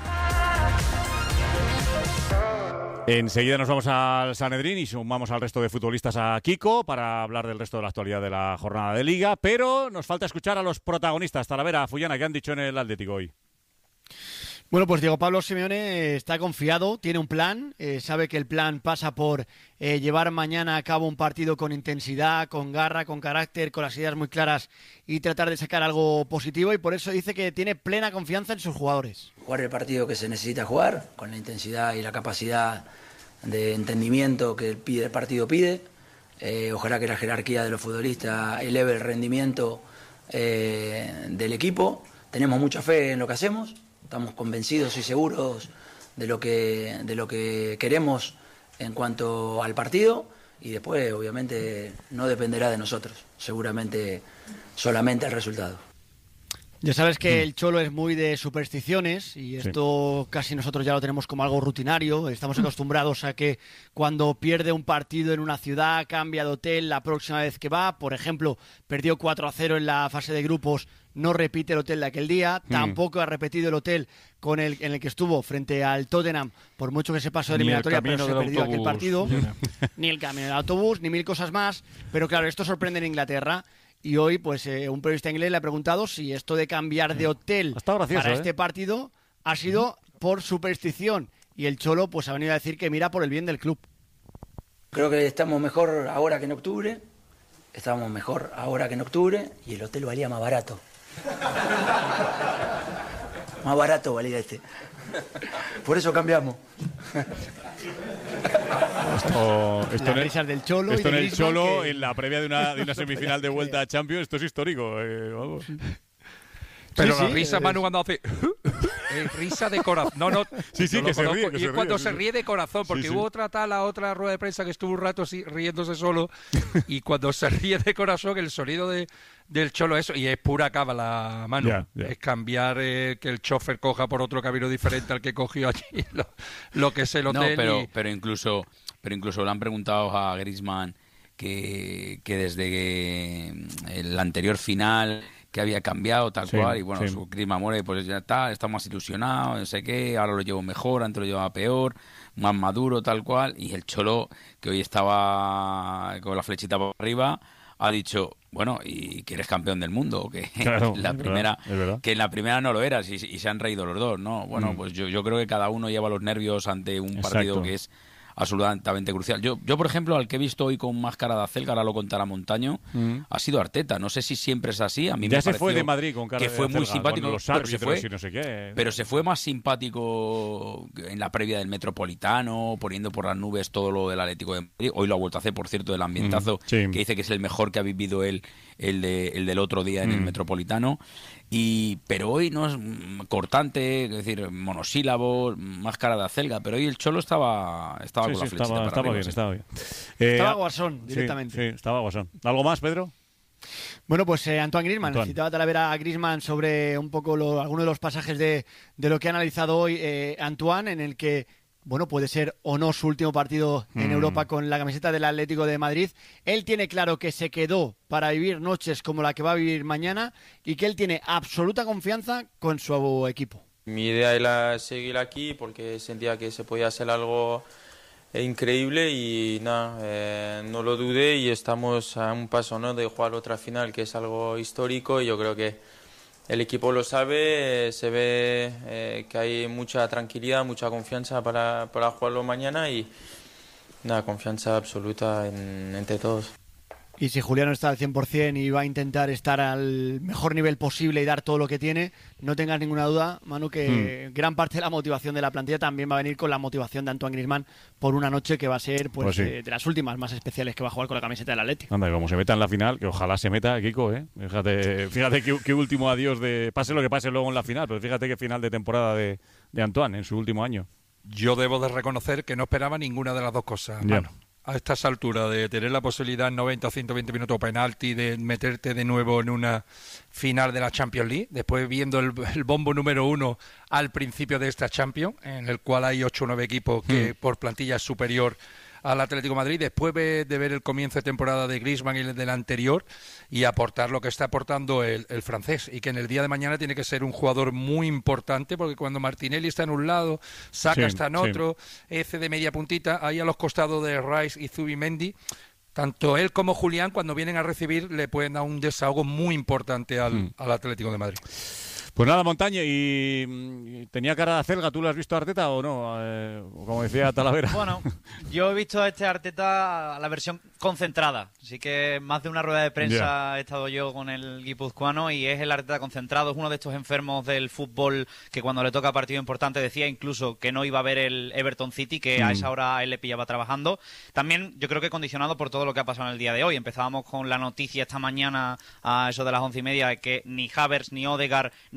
Enseguida nos vamos al Sanedrín y sumamos al resto de futbolistas a Kiko para hablar del resto de la actualidad de la jornada de Liga, pero nos falta escuchar a los protagonistas. Talavera, Fullana, ¿qué han dicho en el Atlético hoy? Bueno, pues Diego Pablo Simeone está confiado, tiene un plan, eh, sabe que el plan pasa por eh, llevar mañana a cabo un partido con intensidad, con garra, con carácter, con las ideas muy claras y tratar de sacar algo positivo, y por eso dice que tiene plena confianza en sus jugadores. Jugar el partido que se necesita jugar, con la intensidad y la capacidad de entendimiento que el, el partido pide. Eh, ojalá que la jerarquía de los futbolistas eleve el rendimiento eh, del equipo. Tenemos mucha fe en lo que hacemos. estamos convencidos y seguros de lo que, de lo que queremos en cuanto al partido, y después obviamente no dependerá de nosotros, seguramente solamente el resultado. Ya sabes que el Cholo es muy de supersticiones y esto sí. Casi nosotros ya lo tenemos como algo rutinario. Estamos acostumbrados a que cuando pierde un partido en una ciudad cambia de hotel la próxima vez que va. Por ejemplo, perdió cuatro a cero en la fase de grupos, no repite el hotel de aquel día. Mm. Tampoco ha repetido el hotel con el, en el que estuvo frente al Tottenham, por mucho que se pasó de eliminatoria, pero se perdió aquel partido. Ni el camino del autobús, ni mil cosas más. Pero claro, esto sorprende en Inglaterra. Y hoy, pues, eh, un periodista inglés le ha preguntado si esto de cambiar de hotel gracioso, para este ¿eh? partido ha sido por superstición. Y el Cholo, pues, ha venido a decir que mira por el bien del club. Creo que estamos mejor ahora que en octubre. Estamos mejor ahora que en octubre. Y el hotel valía más barato. Más barato valía este. Por eso cambiamos. Esto, esto Las risas del Cholo esto y de en el Cholo, que... en la previa de una, de una semifinal de vuelta a Champions, esto es histórico. Eh, vamos. Pero sí, la sí, risa, es... Manu, cuando hace... Eh, risa de corazón. No, no. Sí, sí, no que se conozco. ríe. Que y se es cuando ríe, se sí. ríe de corazón, porque sí, sí. hubo otra tal, la otra rueda de prensa que estuvo un rato así riéndose solo, y cuando se ríe de corazón, el sonido de, del Cholo eso, y es pura cábala, Manu. Yeah, yeah. Es cambiar eh, que el chofer coja por otro camino diferente al que cogió allí, lo, lo que es el hotel. No, pero, y... pero incluso pero incluso le han preguntado a Griezmann que, que desde que el anterior final que había cambiado tal sí, cual, y bueno, sí. su Griezmann More, pues ya está, está más ilusionado, no sé qué, ahora lo llevo mejor, antes lo llevaba peor, más maduro tal cual, y el Cholo, que hoy estaba con la flechita por arriba, ha dicho, bueno, ¿y que eres campeón del mundo? Que claro, la es primera, verdad, es verdad. que en la primera no lo eras, y, y se han reído los dos, ¿no? Bueno, mm. pues yo, yo creo que cada uno lleva los nervios ante un Exacto. partido que es absolutamente crucial. Yo, yo, por ejemplo, al que he visto hoy con máscara de acelga, ahora lo contará Montaño, mm. ha sido Arteta. No sé si siempre es así. A mí ya me se fue de Madrid con cara que de fue acelga, muy simpático, con los pero se fue, y no sé qué. pero se fue más simpático en la previa del Metropolitano, poniendo por las nubes todo lo del Atlético de Madrid. Hoy lo ha vuelto a hacer, por cierto, del ambientazo, mm. sí. que dice que es el mejor que ha vivido él, el, de, el del otro día en mm. el Metropolitano. Y, pero hoy no es cortante, es decir, monosílabos, máscara de acelga, pero hoy el Cholo estaba, estaba sí, con sí, la flechita estaba, para estaba arriba, bien, sí. estaba bien. Eh, estaba Guasón, directamente. Sí, sí, estaba Guasón. ¿Algo más, Pedro? Bueno, pues eh, Antoine Griezmann. Antoine. Necesitaba Talavera a Griezmann sobre un poco lo, algunos de los pasajes de, de lo que ha analizado hoy eh, Antoine, en el que bueno, puede ser o no su último partido en mm. Europa con la camiseta del Atlético de Madrid. Él tiene claro que se quedó para vivir noches como la que va a vivir mañana y que él tiene absoluta confianza con su equipo. Mi idea era seguir aquí porque sentía que se podía hacer algo increíble y nada, eh, no lo dudé y estamos a un paso, ¿no?, de jugar otra final, que es algo histórico, y yo creo que el equipo lo sabe, eh, se ve eh, que hay mucha tranquilidad, mucha confianza para, para jugarlo mañana y nada, confianza absoluta en, entre todos. Y si Julián no está al cien por ciento y va a intentar estar al mejor nivel posible y dar todo lo que tiene, no tengas ninguna duda, Manu, que mm. gran parte de la motivación de la plantilla también va a venir con la motivación de Antoine Griezmann por una noche que va a ser pues, pues sí. eh, de las últimas más especiales que va a jugar con la camiseta del Atlético. Anda, como se meta en la final, que ojalá se meta, Kiko, ¿eh? Fíjate, fíjate qué, qué último adiós de... Pase lo que pase luego en la final, pero fíjate qué final de temporada de, de Antoine en su último año. Yo debo de reconocer que no esperaba ninguna de las dos cosas, ya. Manu. A estas alturas de tener la posibilidad en noventa o ciento veinte minutos penalti de meterte de nuevo en una final de la Champions League, después viendo el, el bombo número uno al principio de esta Champions, en el cual hay ocho o nueve equipos que mm. por plantilla es superior al Atlético de Madrid, después de ver el comienzo de temporada de Griezmann y el del anterior, y aportar lo que está aportando el, el francés, y que en el día de mañana tiene que ser un jugador muy importante, porque cuando Martinelli está en un lado, Saka sí, está en otro, sí. Eze de media puntita, ahí a los costados de Rice y Zubimendi, tanto él como Julián, cuando vienen a recibir, le pueden dar un desahogo muy importante al, mm. al Atlético de Madrid. Pues nada, Montaña, y, y tenía cara de acelga, ¿tú lo has visto a Arteta o no? Eh, como decía Talavera. Bueno, yo he visto a este Arteta la versión concentrada, así que más de una rueda de prensa yeah. he estado yo con el guipuzcoano y es el Arteta concentrado, es uno de estos enfermos del fútbol que cuando le toca partido importante decía incluso que no iba a ver el Everton City, que mm. a esa hora él le pillaba trabajando. También yo creo que condicionado por todo lo que ha pasado en el día de hoy. Empezábamos con la noticia esta mañana a eso de las once y media de que ni Havertz, ni Odegaard, ni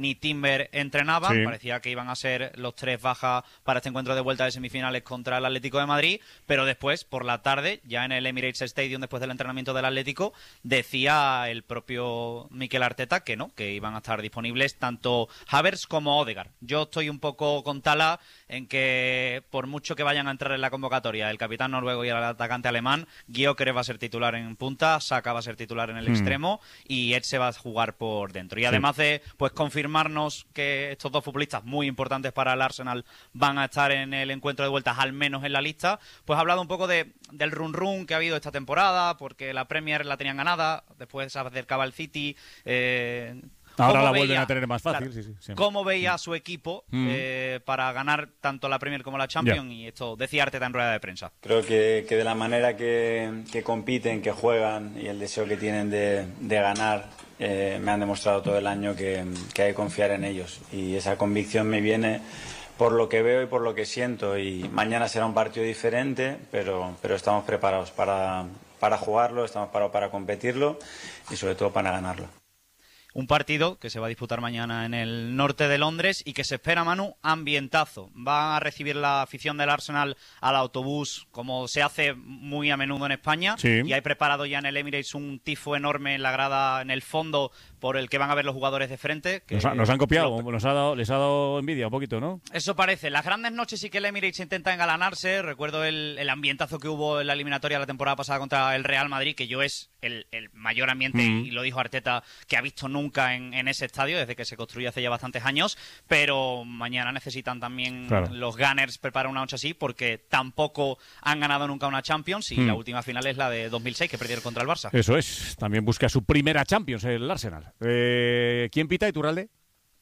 ni Timber entrenaban. Sí. Parecía que iban a ser los tres bajas para este encuentro de vuelta de semifinales contra el Atlético de Madrid, pero después, por la tarde, ya en el Emirates Stadium, después del entrenamiento del Atlético, decía el propio Mikel Arteta que no, que iban a estar disponibles tanto Havertz como Odegaard. Yo estoy un poco con Tala en que, por mucho que vayan a entrar en la convocatoria el capitán noruego y el atacante alemán, Gyökeres va a ser titular en punta, Saka va a ser titular en el Hmm. extremo y Ed se va a jugar por dentro. Y además Sí. de pues confirmarnos que estos dos futbolistas muy importantes para el Arsenal van a estar en el encuentro de vueltas, al menos en la lista, pues ha hablado un poco de, del run run que ha habido esta temporada, porque la Premier la tenían ganada, después se acercaba el City. Eh, Ahora ¿cómo la vuelven veía- a tener más fácil. claro, sí, sí, sí. ¿Cómo veía a su equipo Mm. eh, para ganar tanto la Premier como la Champions? Ya. Y esto decía Arteta en rueda de prensa. Creo que, que de la manera que, que compiten, que juegan y el deseo que tienen de, de ganar, eh, me han demostrado todo el año que, que hay que confiar en ellos. Y esa convicción me viene por lo que veo y por lo que siento. Y mañana será un partido diferente, pero, pero estamos preparados para, para jugarlo, estamos preparados para competirlo y sobre todo para ganarlo. Un partido que se va a disputar mañana en el norte de Londres y que se espera, Manu, ambientazo. Va a recibir la afición del Arsenal al autobús, como se hace muy a menudo en España. Sí. Y hay preparado ya en el Emirates un tifo enorme en la grada, en el fondo, por el que van a ver los jugadores de frente. que- Nos, ha- nos han copiado, nos ha dado, les ha dado envidia un poquito, ¿no? Eso parece. Las grandes noches sí que el Emirates intenta engalanarse. Recuerdo el, el ambientazo que hubo en la eliminatoria la temporada pasada contra el Real Madrid, que yo es el, el mayor ambiente, Mm. y lo dijo Arteta, que ha visto nunca en, en ese estadio, desde que se construyó hace ya bastantes años. Pero mañana necesitan también Claro. los Gunners preparar una noche así, porque tampoco han ganado nunca una Champions, y Mm. la última final es la de dos mil seis, que perdieron contra el Barça. Eso es. También busca su primera Champions el Arsenal. Eh, ¿Quién pita, Iturralde?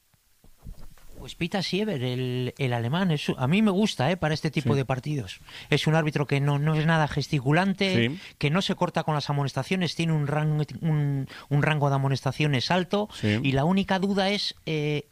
Pues Peter Siever, el, el alemán, es, a mí me gusta eh, para este tipo Sí. de partidos. Es un árbitro que no, no es nada gesticulante, Sí. que no se corta con las amonestaciones, tiene un rango, un, un rango de amonestaciones alto, Sí. y la única duda es... eh,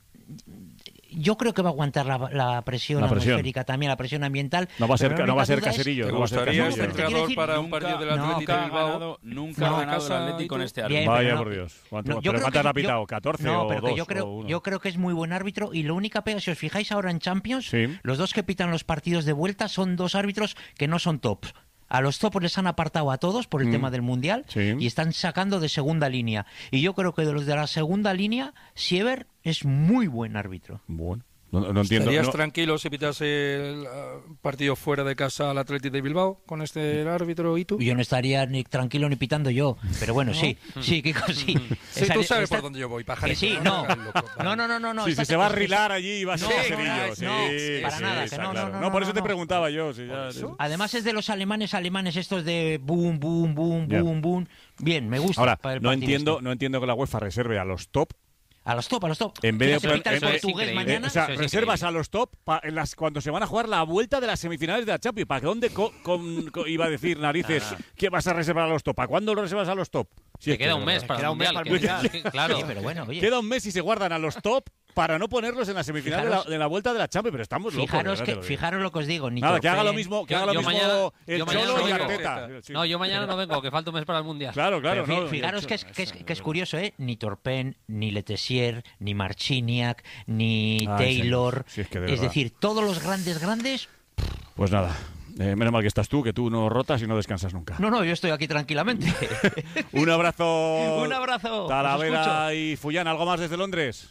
yo creo que va a aguantar la, la presión La presión. atmosférica, también la presión ambiental. No va a ser, pero la no va a única ser duda es- caserillo. ¿Te no va a ser gustaría caserillo. ser entrenador decir, para un nunca- partido del no, Atlético Nunca de ha Bilbao? ganado, nunca No, ha en ganado casa, el Atlético ¿y en tú? este Bien, árbitro. Vaya pero no- por Dios. ¿Cuánto, No, yo ¿Pero creo cuántas que- ha pitado? yo- ¿catorce no, o pero que dos? yo o creo, uno? yo creo que es muy buen árbitro, y lo única pega, si os fijáis ahora en Champions, Sí. los dos que pitan los partidos de vuelta son dos árbitros que no son tops. A los topos les han apartado a todos por el Mm. tema del Mundial, Sí. y están sacando de segunda línea. Y yo creo que de los de la segunda línea, Siever es muy buen árbitro. Bueno, no, no entiendo. ¿Estarías no- tranquilo si pitase el uh, partido fuera de casa al Atlético de Bilbao con este árbitro y tú? Yo no estaría ni tranquilo ni pitando yo, pero bueno, sí, sí, Kiko, sí. Sí, Esa- tú sabes esta- por dónde yo voy, que pajarito. sí, no. No, no, no, no. no Sí, esta- si se va a esta- rilar allí y va a ser No, caserillo. no, Sí, no, sí, para sí, nada, que está no, claro. no, no, No, por eso no, te no. preguntaba yo. sí, ya- Además es de los alemanes, alemanes estos de boom, boom, boom, Ya. boom, boom. Bien, me gusta. Ahora, para el no partido entiendo, este. no entiendo que la UEFA reserve a los top. A los top, a los top. En vez de Mira, se pita el en vez- portugués eh, mañana. o sea, Eso es reservas a los top pa- en las, cuando se van a jugar la vuelta de las semifinales de la Champions. ¿Para dónde co- con- co- iba a decir narices Nada. que vas a reservar a los top? ¿Para cuándo lo reservas a los top? Si Te es que queda de un verdad. mes para el Mundial, que- que- claro. Sí, pero bueno, oye. Queda un mes y se guardan a los top para no ponerlos en la semifinal de la, Fijaros- de la vuelta de la Champions. Pero estamos locos. Fijaros, de verdad que, te lo digo. fijaros lo que os digo. Ni Nada, que haga lo Torpen- mismo, que Yo- haga lo yo mismo mañana- el yo mañana Cholo no y vengo. Arteta. Sí. No, yo mañana no vengo, que falta un mes para el Mundial. Claro, claro. Pero fi- no, fijaros yo- que es, que, es, que es curioso, ¿eh? Ni Torpen, ni Letessier, ni Marciniak, ni Ay, Taylor. señor. Sí, es que de es verdad. decir, todos los grandes, grandes. Pues nada. Eh, menos mal que estás tú, que tú no rotas y no descansas nunca. No, no, yo estoy aquí tranquilamente. Un abrazo. Un abrazo. Os Talavera y Fullán. ¿Algo más desde Londres?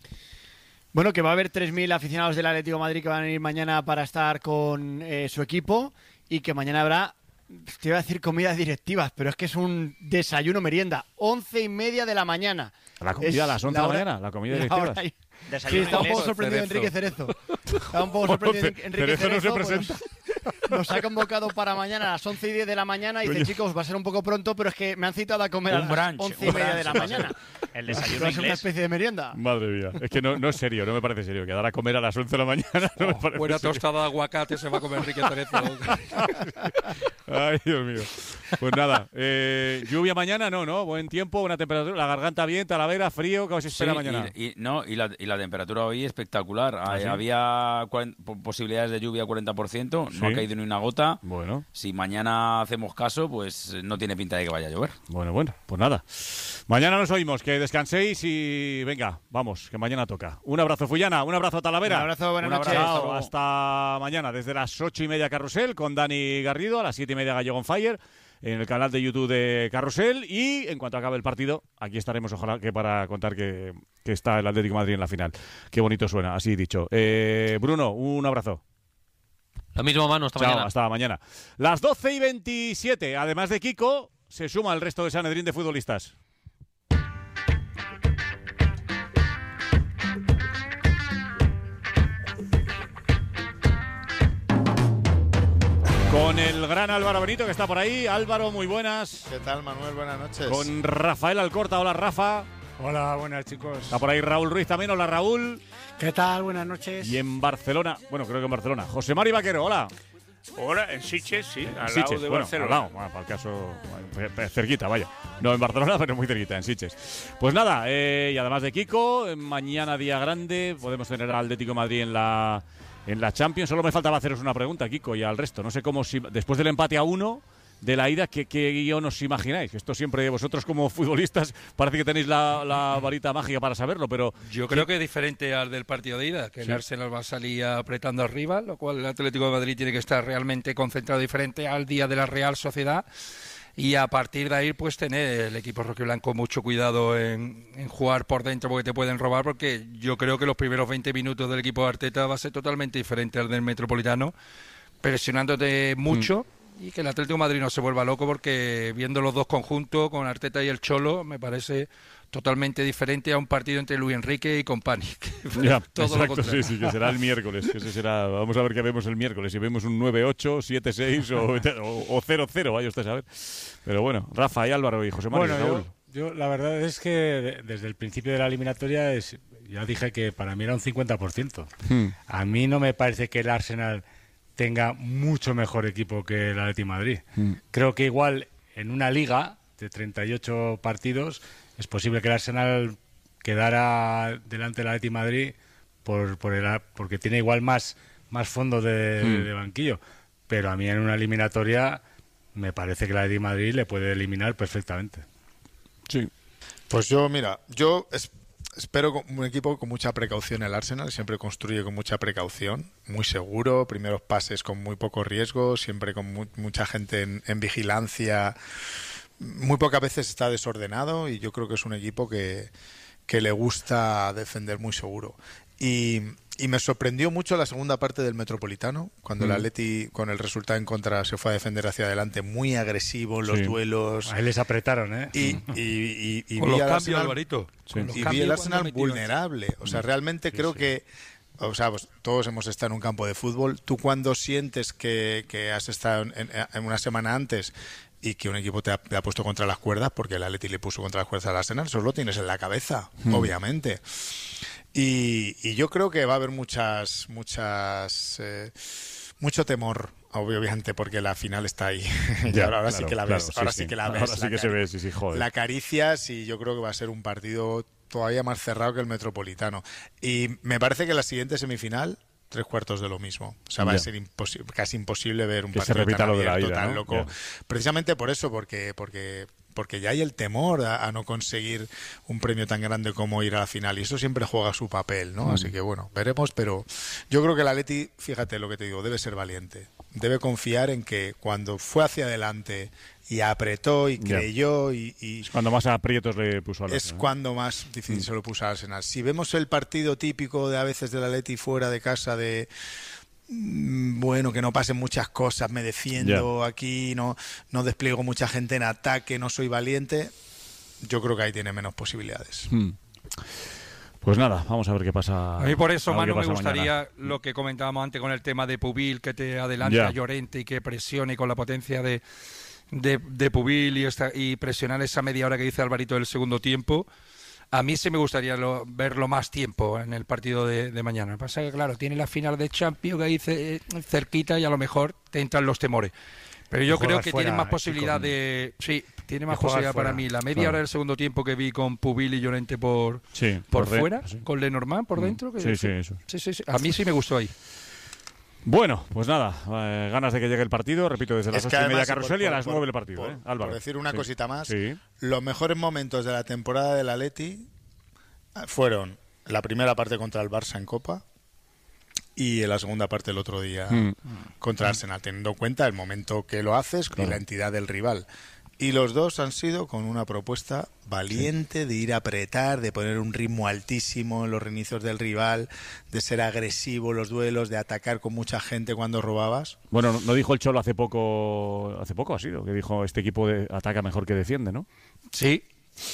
Bueno, que va a haber tres mil aficionados del Atlético de Madrid que van a ir mañana para estar con eh, su equipo, y que mañana habrá, te iba a decir comidas directivas, pero es que es un desayuno merienda, once y media de la mañana. La comida a las once de la mañana, la comida directiva. Sí, Desayuno está un poco inglés. sorprendido Cerezo. Enrique Cerezo. Está un poco sorprendido Ce- Enrique Cerezo no se Cerezo. pues, presenta. nos ha convocado para mañana a las once y diez de la mañana y dice, Coño. chicos, va a ser un poco pronto, pero es que me han citado a comer a Un las brunch, once y un media de brunch la va a ser. mañana. El Va desayuno a ser una inglés. especie de merienda. Madre mía. Es que no, no es serio, no me parece serio. Quedar a comer a las once de la mañana no me parece Buena serio. tostada de aguacate se va a comer Enrique Cerezo. Ay, Dios mío. Pues nada, eh, lluvia mañana, no, ¿no? Buen tiempo, buena temperatura, la garganta bien, Talavera, frío, ¿qué os espera Sí, mañana? Y, y- no, y, la, y la temperatura hoy espectacular. ¿Ah, sí? Había cuaren- posibilidades de lluvia cuarenta por ciento, no Sí. ha caído ni una gota. Bueno. Si mañana hacemos caso, pues no tiene pinta de que vaya a llover. Bueno, bueno, pues nada. Mañana nos oímos, que descanséis y venga, vamos, que mañana toca. Un abrazo, Fullana, un abrazo, Talavera. Un abrazo, buenas Un noches. abrazo, Hasta luego. hasta mañana, desde las ocho y media Carrusel, con Dani Garrido, a las siete y media Gallego on Fire, en el canal de YouTube de Carrusel, y en cuanto acabe el partido, aquí estaremos, ojalá que para contar que, que está el Atlético de Madrid en la final. Qué bonito suena, así dicho. Eh, Bruno, un abrazo. Lo mismo, Manu, hasta Chao, mañana. hasta mañana. Las doce y veintisiete, además de Kiko, se suma el resto de Sanedrín de futbolistas. Con el gran Álvaro Benito, que está por ahí. Álvaro, muy buenas. ¿Qué tal, Manuel? Buenas noches. Con Rafael Alcorta. Hola, Rafa. Hola, buenas, chicos. Está por ahí Raúl Ruiz también. Hola, Raúl. ¿Qué tal? Buenas noches. Y en Barcelona, bueno, creo que en Barcelona, José Mari Vaquero. Hola. Hola, en Sitges, sí, al Sitges, lado de bueno, Barcelona. al lado, bueno, para el caso, bueno, cerquita, vaya. No en Barcelona, pero muy cerquita, en Sitges. Pues nada, eh, y además de Kiko, eh, mañana día grande, podemos tener al Atlético de Madrid en la, en la Champions. Solo me faltaba haceros una pregunta, Kiko, y al resto. No sé cómo, si, después del empate a uno de la ida, ¿qué, qué guión os imagináis? Esto siempre, vosotros como futbolistas, parece que tenéis la, la varita mágica para saberlo, pero... Yo creo que es diferente al del partido de ida, que Sí. el Arsenal va a salir apretando arriba, lo cual el Atlético de Madrid tiene que estar realmente concentrado diferente al día de la Real Sociedad. Y a partir de ahí, pues tener el equipo rojiblanco mucho cuidado en, en jugar por dentro porque te pueden robar, porque yo creo que los primeros veinte minutos del equipo de Arteta va a ser totalmente diferente al del Metropolitano, presionándote mucho. Mm. Y que el Atlético de Madrid no se vuelva loco, porque viendo los dos conjuntos, con Arteta y el Cholo, me parece totalmente diferente a un partido entre Luis Enrique y Company. Ya, Todo lo exacto, sí, contrario. sí, que será el miércoles. Que ese será, vamos a ver qué vemos el miércoles. Si vemos un nueve ocho, siete seis o, o cero cero, vaya usted a ver. Pero bueno, Rafa y Álvaro y José María. Bueno, Raúl. yo, yo la verdad es que de- desde el principio de la eliminatoria es, ya dije que para mí era un cincuenta por ciento. Hmm. A mí no me parece que el Arsenal tenga mucho mejor equipo que el Atlético de Madrid. Hmm. Creo que igual en una liga de treinta y ocho partidos es posible que el Arsenal quedara delante del Atlético de Madrid por, por el, porque tiene igual más, más fondo de, Hmm. de banquillo. Pero a mí en una eliminatoria me parece que el Atlético de Madrid le puede eliminar perfectamente. Sí. Pues yo, mira, yo es- espero con- un equipo con mucha precaución. El Arsenal siempre construye con mucha precaución, muy seguro, primeros pases con muy poco riesgo, siempre con mu- mucha gente en, en vigilancia. Muy pocas veces está desordenado y yo creo que es un equipo que, que le gusta defender muy seguro. Y, y me sorprendió mucho la segunda parte del Metropolitano, cuando el Mm. Atleti, con el resultado en contra, se fue a defender hacia adelante, muy agresivo en los Sí. duelos. Ahí les apretaron, ¿eh? Y, y, y, y Con vi los al cambios, Arsenal- Alvarito. Con los y vi cambios el cuando Arsenal metieron. vulnerable. O sea, Mm. realmente Sí, creo sí. que, o sea, pues, todos hemos estado en un campo de fútbol. Tú cuando sientes que, que has estado en, en- en una semana antes y que un equipo te ha, te ha puesto contra las cuerdas, porque el Atleti le puso contra las cuerdas al Arsenal, eso lo tienes en la cabeza, Mm. obviamente. Y, y yo creo que va a haber muchas, muchas, eh, mucho temor, obviamente, porque la final está ahí. Y Ya, ahora, ahora sí claro, que la claro, ves, sí, ahora sí. sí que la ves. Ahora sí la que se cari- ve, sí, sí, joder. La acaricias y yo creo que va a ser un partido todavía más cerrado que el Metropolitano. Y me parece que la siguiente semifinal, tres cuartos de lo mismo. O sea, va Ya. a ser imposi- casi imposible ver un Que se partido repita tan lo de la abierto, ida, tan ¿no? loco. Ya. Precisamente por eso, porque porque porque ya hay el temor a, a no conseguir un premio tan grande como ir a la final, y eso siempre juega su papel, ¿no? Mm. Así que bueno, veremos, pero yo creo que el Atleti, fíjate lo que te digo, debe ser valiente. Debe confiar en que cuando fue hacia adelante y apretó y Ya. creyó y, y Cuando más aprietos le puso al es Arsenal, ¿eh? cuando más difícil Mm. se lo puso al Arsenal. Si vemos el partido típico de a veces del Atleti fuera de casa de mm, bueno, que no pasen muchas cosas, me defiendo aquí, no, no despliego mucha gente en ataque, no soy valiente, yo creo que ahí tiene menos posibilidades. Hmm. Pues nada, vamos a ver qué pasa. A mí por eso, a ver Manu, qué me pasa gustaría mañana. lo que comentábamos antes con el tema de Pubil, que te adelante Ya. a Llorente y que presione con la potencia de, de, de Pubil y, esta, y presionar esa media hora que dice Alvarito del segundo tiempo. A mí sí me gustaría lo- verlo más tiempo en el partido de, de mañana. Lo que pasa es que, claro, tiene la final de Champions que ahí ce- cerquita y a lo mejor te entran los temores. Pero yo creo que fuera, tiene más posibilidad con... de... Sí, tiene más de posibilidad fuera. para mí. La media Claro. hora del segundo tiempo que vi con Pubil y Llorente por, Sí, por, por de- fuera, sí. con Lenormand por dentro. Que Sí, sí, eso. Sí, sí, sí. A mí sí me gustó ahí. Bueno, pues nada, eh, ganas de que llegue el partido, repito, desde las Es que ocho y media además, carrusel por- y a las por- nueve el partido, por- ¿eh? Álvaro. Por decir una Sí. cosita más, Sí. los mejores momentos de la temporada del Atleti fueron la primera parte contra el Barça en Copa y en la segunda parte el otro día Mm. contra Arsenal, teniendo en cuenta el momento que lo haces y Claro. la entidad del rival. Y los dos han sido con una propuesta valiente de ir a apretar, de poner un ritmo altísimo en los reinicios del rival, de ser agresivo en los duelos, de atacar con mucha gente cuando robabas. Bueno, no- no dijo el Cholo hace poco, hace poco ha sido, que dijo este equipo de, ataca mejor que defiende, ¿no? Sí.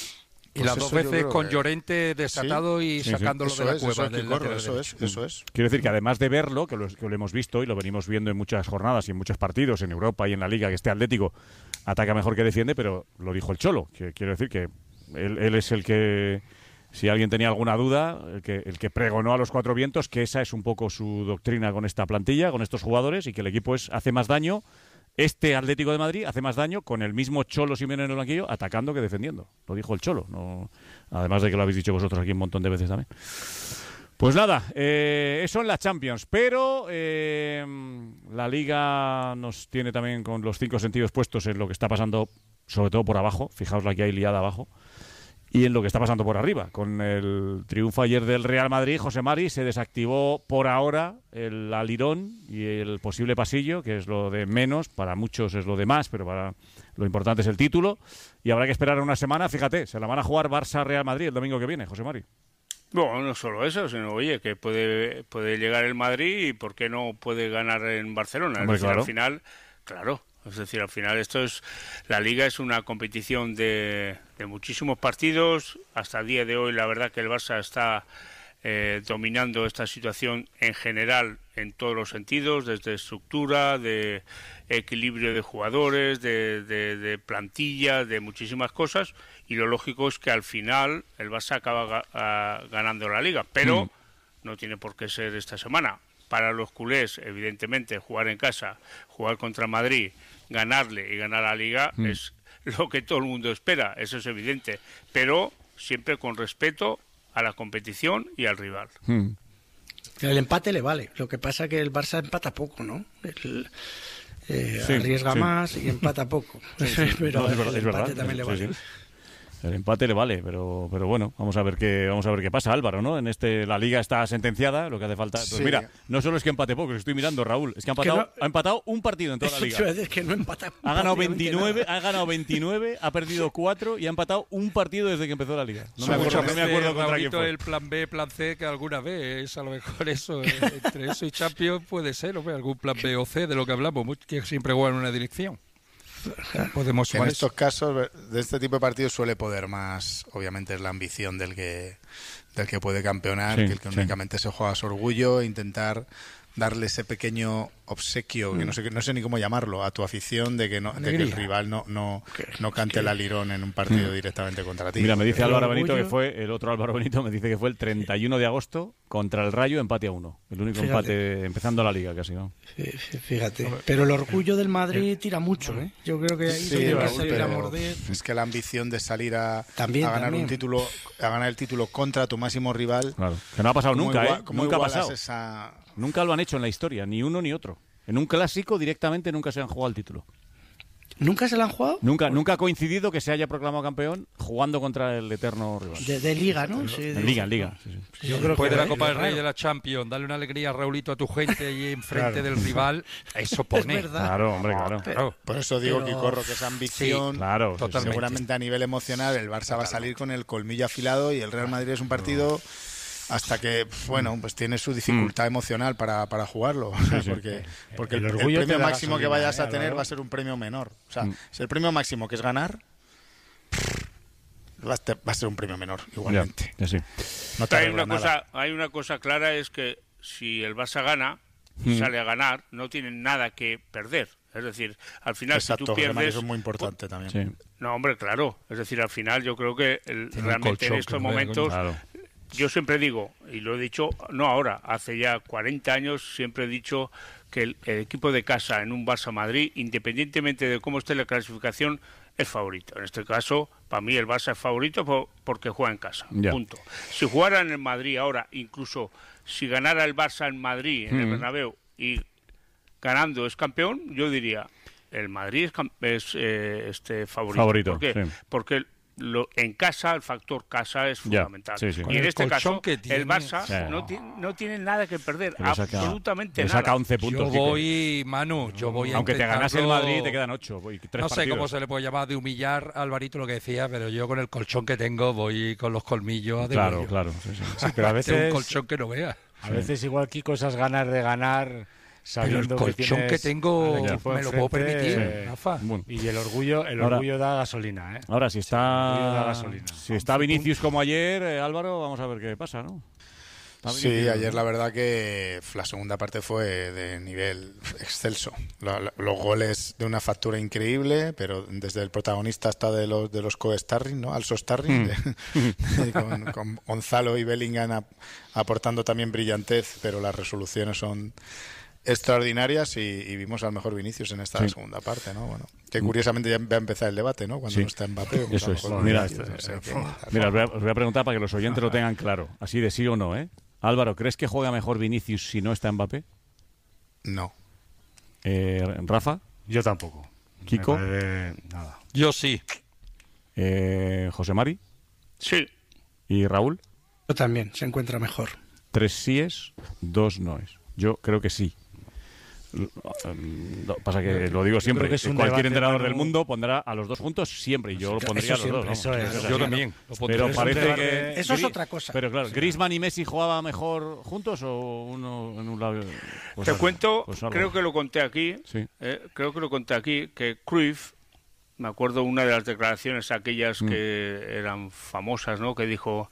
Y Pues las eso dos yo veces creo con que- Llorente desatado y Sí, sí. sacándolo Eso de la es, cueva eso es, del Quicorro, lateral eso derecho. es, eso es. Quiero decir que además de verlo, que lo, que lo hemos visto y lo venimos viendo en muchas jornadas y en muchos partidos en Europa y en la Liga, que este Atlético ataca mejor que defiende, pero lo dijo el Cholo, que quiero decir que él, él es el que, si alguien tenía alguna duda, el que, el que pregonó a los cuatro vientos que esa es un poco su doctrina con esta plantilla, con estos jugadores, y que el equipo es hace más daño, este Atlético de Madrid hace más daño con el mismo Cholo Simeone en el banquillo atacando que defendiendo. Lo dijo el Cholo, no, además de que lo habéis dicho vosotros aquí un montón de veces también. Pues nada, eh, eso en la Champions, pero eh, la Liga nos tiene también con los cinco sentidos puestos en lo que está pasando, sobre todo por abajo, fijaos la que hay liada abajo, y en lo que está pasando por arriba. Con el triunfo ayer del Real Madrid, José Mari, se desactivó por ahora el alirón y el posible pasillo, que es lo de menos, para muchos es lo de más, pero para lo importante es el título, y habrá que esperar una semana, fíjate, se la van a jugar Barça-Real Madrid el domingo que viene, José Mari. Bueno, no solo eso, sino, oye, que puede, puede llegar el Madrid y por qué no puede ganar en Barcelona. Hombre, es decir, claro. al final, claro, es decir, al final esto es, la Liga es una competición de, de muchísimos partidos. Hasta el día de hoy, la verdad que el Barça está eh, dominando esta situación en general en todos los sentidos, desde estructura, de equilibrio de jugadores, de, de, de plantilla, de muchísimas cosas, y lo lógico es que al final el Barça acaba ga- a- ganando la Liga, pero Mm. no tiene por qué ser esta semana. Para los culés, evidentemente, jugar en casa, jugar contra Madrid, ganarle y ganar la Liga Mm. es lo que todo el mundo espera, eso es evidente, pero siempre con respeto a la competición y al rival. Mm. El empate le vale. Lo que pasa es que el Barça empata poco, ¿no? El, eh, Sí, arriesga sí. más y empata poco. Sí, sí. Pero No, es verdad, el es verdad. empate también le Sí, vale. sí. El empate le vale, pero pero bueno, vamos a ver qué vamos a ver qué pasa, Álvaro, ¿no? En este la Liga está sentenciada, lo que hace falta. Pues Sí. mira, no solo es que empate poco, que estoy mirando, Raúl, es que ha que empatado, no- ha empatado un partido en toda la Eso Liga. te iba a decir, que no empata Ha ganado prácticamente veintinueve, nada. ha ganado veintinueve, ha perdido cuatro y ha empatado un partido desde que empezó la Liga. No me Muchas acuerdo, no me veces, acuerdo contra quién Raulito, fue. el plan B, plan C, que alguna vez es a lo mejor eso. eh, entre eso y Champions puede ser, hombre, algún plan B o C de lo que hablamos, much- que siempre juegan en una dirección. Podemos En sumar estos eso. casos, de este tipo de partidos suele poder más, obviamente es la ambición del que del que puede campeonar, Sí, que el que sí. únicamente se juega a su orgullo, e intentar darle ese pequeño obsequio, que Mm. no sé no sé ni cómo llamarlo, a tu afición de que no de que el Alegría. rival no no, no cante el alirón en un partido Mm. directamente contra ti. Mira, me dice El Álvaro orgullo- Benito que fue, el otro Álvaro Benito me dice que fue el treinta y uno de agosto contra el Rayo, empate a uno. El único Fíjate. empate empezando la Liga casi, ¿no? Fí- fí- Fíjate. Pero el orgullo del Madrid tira mucho, ¿eh? Yo creo que ahí Sí, tiene que Raúl, salir a pero morder. es que la ambición de salir a, También, a ganar también. un título, a ganar el título contra tu máximo rival. Claro, que no ha pasado ¿cómo nunca, igua- ¿eh? cómo Nunca ha igualas pasado. esa- Nunca lo han hecho en la historia, ni uno ni otro. En un clásico directamente nunca se han jugado el título. ¿Nunca se la han jugado? Nunca, nunca ha coincidido que se haya proclamado campeón jugando contra el eterno rival. De, de liga, ¿no? Sí, de- En Liga, en Liga. Sí, sí. Yo creo Después que de la es Copa del Rey raro. de la Champions, darle una alegría a Raulito a tu gente ahí enfrente Claro. del rival, eso pone. Es verdad. Claro, hombre, claro. Claro. Por eso digo Pero- que corro que esa ambición, Sí, claro, sí, totalmente. seguramente a nivel emocional, el Barça va a salir con el colmillo afilado y el Real Madrid es un partido hasta que, bueno, pues tiene su dificultad emocional para, para jugarlo. sí. Porque, porque el, El el orgullo te premio da máximo que gasolina, vayas ¿eh, a tener Álvaro? va a ser un premio menor. O sea, Mm. si el premio máximo que es ganar, va a ser- va a ser un premio menor, igualmente. Ya, ya sí. No te hay arregla una nada. cosa hay una cosa clara, es que si el Barça gana y Mm. sale a ganar, no tienen nada que perder. Es decir, al final Exacto, si tú José María, pierdes eso es muy importante también. Sí. no, hombre, claro. Es decir, al final yo creo que el- Tiene un realmente en colchón estos que no vea, momentos, Claro. yo siempre digo, y lo he dicho, no ahora, hace ya cuarenta años, siempre he dicho que el, el equipo de casa en un Barça-Madrid, independientemente de cómo esté la clasificación, es favorito. En este caso, para mí el Barça es favorito por, porque juega en casa. Ya. Punto. Si jugara en el Madrid ahora, incluso si ganara el Barça en Madrid, en el Mm. Bernabéu, y ganando es campeón, yo diría el Madrid es, cam- es eh, este favorito. Favorito, ¿Por qué? sí. Porque lo, en casa el factor casa es Ya, fundamental. sí, sí. Y Con en el este colchón caso que tiene. el Barça Sí. no, ti- no tiene nada que perder, Le saca- absolutamente le nada. saca once puntos. Yo Quique. voy, Manu, yo voy a Aunque te ganase el intentarlo- Madrid, te quedan ocho. voy- tres No sé partidos. cómo se le puede llamar de humillar a Alvarito lo que decía, pero yo con el colchón que tengo voy con los colmillos a Claro, demonio. claro. Sí, sí. Sí, pero a Tengo veces, un colchón que no vea. a veces igual Kiko esas ganas de ganar sabiendo Pero el colchón que, que tienes tengo al equipo me lo puedo enfrente, permitir, eh, Rafa. Bueno. Y el orgullo, el Ahora- orgullo da gasolina, ¿eh? Ahora, si El orgullo da está, gasolina. si está Vinicius como ayer, eh, Álvaro, vamos a ver qué pasa, ¿no? Está Sí, Vinicius, ayer ¿no? la verdad que la segunda parte fue de nivel excelso. Lo- lo- Los goles de una factura increíble, pero desde el protagonista hasta de los de los co-starring, ¿no? Also starring, Mm. de- de- con, con Gonzalo y Bellingham ap- aportando también brillantez, pero las resoluciones son extraordinarias y, y vimos al mejor Vinicius en esta Sí. segunda parte, ¿no? Bueno, que curiosamente ya va a empezar el debate, ¿no? Cuando Sí. no está Mbappé. pues Eso a lo es. mejor Mira, Vinicius, no sé qué, tal. Mira, os voy, a, os voy a preguntar para que los oyentes lo tengan claro, así de sí o no, ¿eh? Álvaro, ¿crees que juega mejor Vinicius si no está Mbappé? No. Eh, ¿Rafa? Yo tampoco. ¿Kiko? Me parece nada. Yo sí. Eh, ¿José Mari? Sí. ¿Y Raúl? Yo también, se encuentra mejor. Tres síes, dos noes. Yo creo que sí. L- no, pasa que lo digo Yo siempre. creo que es un Cualquier debate, entrenador Manu. del mundo pondrá a los dos juntos siempre. Y yo lo pondría Eso a los dos. siempre, vamos. eso es. Eso Yo así, también. ¿no? Lo pondría. Pero Es un parece debate- que. Eso es Gri- otra cosa. Pero claro, ¿Griezmann y Messi jugaban mejor juntos o uno en un lado? Pues Te algo, cuento, pues algo. creo que lo conté aquí, Sí. eh, creo que lo conté aquí, que Cruyff, me acuerdo una de las declaraciones aquellas Mm. que eran famosas, ¿no? Que dijo,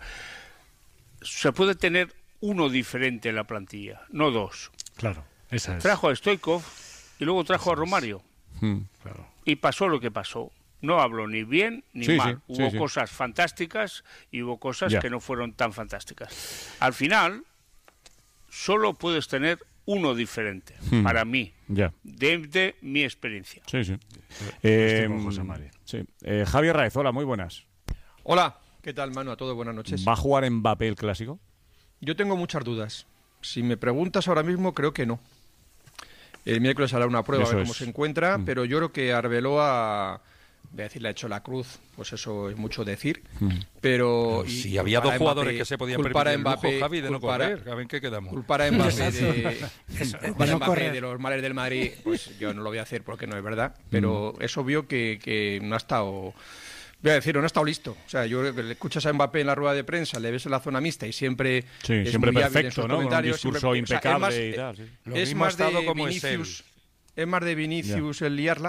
se puede tener uno diferente en la plantilla, no dos. Claro, esa es. Trajo a Stoichkov y luego trajo a Romario. Mm. Claro. Y pasó lo que pasó. No hablo ni bien ni Sí, mal. sí, sí, hubo sí. cosas fantásticas y hubo cosas Ya. que no fueron tan fantásticas. Al final, solo puedes tener uno diferente, Hmm. para mí, Ya. desde mi experiencia. Sí, sí. Estoy Eh, con José Mari. sí. Eh, Javier Raez, hola, muy buenas. Hola, ¿qué tal, Manu? A todos, buenas noches. ¿Va a jugar Mbappé el clásico? Yo tengo muchas dudas. Si me preguntas ahora mismo, creo que no. El miércoles hará una prueba a Eso ver cómo es. se encuentra, Mm. pero yo creo que Arbeloa, voy a decir, le ha hecho la cruz, pues eso es mucho decir. Mm. Pero. Pero y si había dos culpar a jugadores Mbappé- que se podían culpar a permitir el lujo, Mbappé, Javi, de no culpar a- correr. A ver en qué quedamos. Culpar a Mbappé Exacto. de, Eso, culpar de a no Mbappé correr. de los males del Madrid, pues yo no lo voy a hacer porque no es verdad. Pero es obvio que, que no ha estado. Voy a decir, no ha estado listo. O sea, yo creo que le escuchas a Mbappé en la rueda de prensa, le ves en la zona mixta y siempre Sí, es siempre muy hábil en perfecto, sus ¿no? Con un comentarios, discurso siempre- o sea, es impecable más- y tal, sí. Lo es mismo ha más de estado como es él. Vinicius, es más de Vinicius el liarla.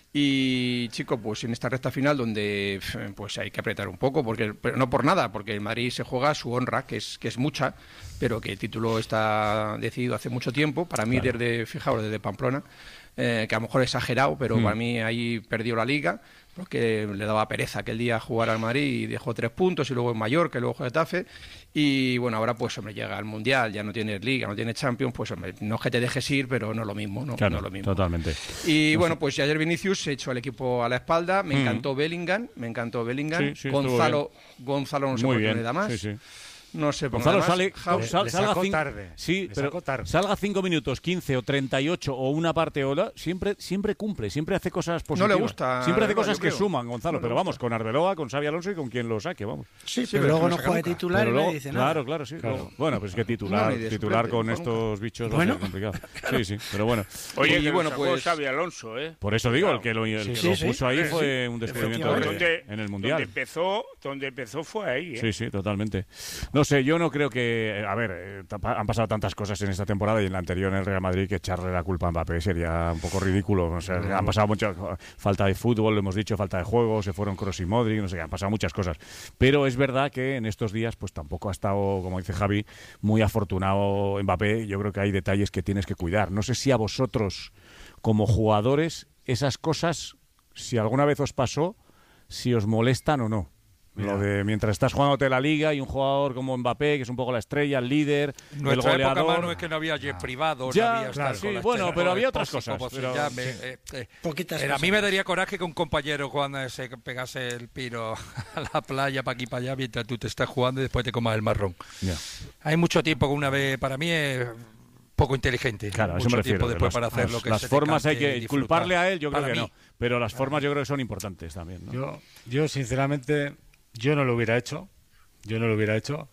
Y chico, pues en esta recta final donde pues hay que apretar un poco, porque pero no por nada, porque el Madrid se juega su honra, que es que es mucha, pero que el título está decidido hace mucho tiempo. Para mí Claro. desde, fijaos, desde Pamplona, eh, que a lo mejor he exagerado, pero Mm. para mí ahí perdió la Liga, porque le daba pereza aquel día jugar al Madrid y dejó tres puntos, y luego en Mallorca, y luego Getafe, y bueno, ahora pues hombre, llega al Mundial, ya no tienes Liga, no tienes Champions, pues hombre, no es que te dejes ir, pero no es lo mismo, ¿no? Claro, No es lo mismo. totalmente. Y No bueno, sé. pues ayer Vinicius se echó al equipo a la espalda, me Mm. encantó Bellingham, me encantó Bellingham, Sí, sí, estuvo Gonzalo, Gonzalo no sé Muy por qué bien, no le da más. sí, sí. No sé por Gonzalo nada más. sale, Jau- sal- le salga sacó cin- tarde, Sí, le pero sacó tarde. salga cinco minutos, quince o treinta y ocho o una parte ola, siempre siempre cumple, siempre hace cosas positivas. le gusta, Siempre hace Arbeloa, cosas yo que creo. suman, Gonzalo, No le pero gusta. vamos, con Arbeloa, con Xavi Alonso y con quien lo saque, vamos. Sí, Sí, pero pero luego no no saca juega nunca. titular Pero y luego- nadie dice nada. claro, claro, sí. Claro. luego- Bueno, pues es que titular, No, ni de titular suplente, con nunca. estos bichos Bueno. va a ser complicado. Sí, sí, pero bueno. Oye, Y que bueno, bueno, sacó pues- Xavi Alonso, ¿eh? Por eso digo, el Claro. que lo, el Sí, que sí, lo sí. puso ahí Sí, fue un descubrimiento Efectivamente. de- Donde, en el donde Mundial. empezó, donde empezó fue ahí, ¿eh? Sí, sí, totalmente. No sé, yo no creo que... A ver, eh, tapa- han pasado tantas cosas en esta temporada y en la anterior en el Real Madrid que echarle la culpa a Mbappé sería un poco ridículo. O sea, han pasado muchas... Falta de fútbol, lo hemos dicho, falta de juego, se fueron Kroos y Modric, no sé qué, han pasado muchas cosas. Pero es verdad que en estos días pues tampoco ha estado, como dice Javi, muy afortunado Mbappé. Yo creo que hay detalles que tienes que cuidar. No sé si a vosotros, como jugadores, esas cosas, si alguna vez os pasó, si os molestan o no. Lo de mientras estás jugándote la Liga y un jugador como Mbappé, que es un poco la estrella, el líder, Nuestra el goleador. época, Manu, es que no había jet privados, Ya, no había claro, estar con sí, las bueno, chelas, pero con había el otras pósico, cosas, pues, pero- ya me- sí. eh, eh, Poquitas era- a cosas. mí me daría coraje que un compañero cuando se pegase el piro a la playa para aquí para allá mientras tú te estás jugando y después te comas el marrón. Ya. Hay mucho tiempo que una vez, para mí es poco inteligente. Claro, a eso mucho me tiempo refiero. después Las, para hacer las- lo que las se te formas hay cante y que disfrutar. culparle a él, yo creo Para que mí. no. Pero las formas yo creo que son importantes también. ¿no? Yo, yo sinceramente, yo no lo hubiera hecho, yo no lo hubiera hecho,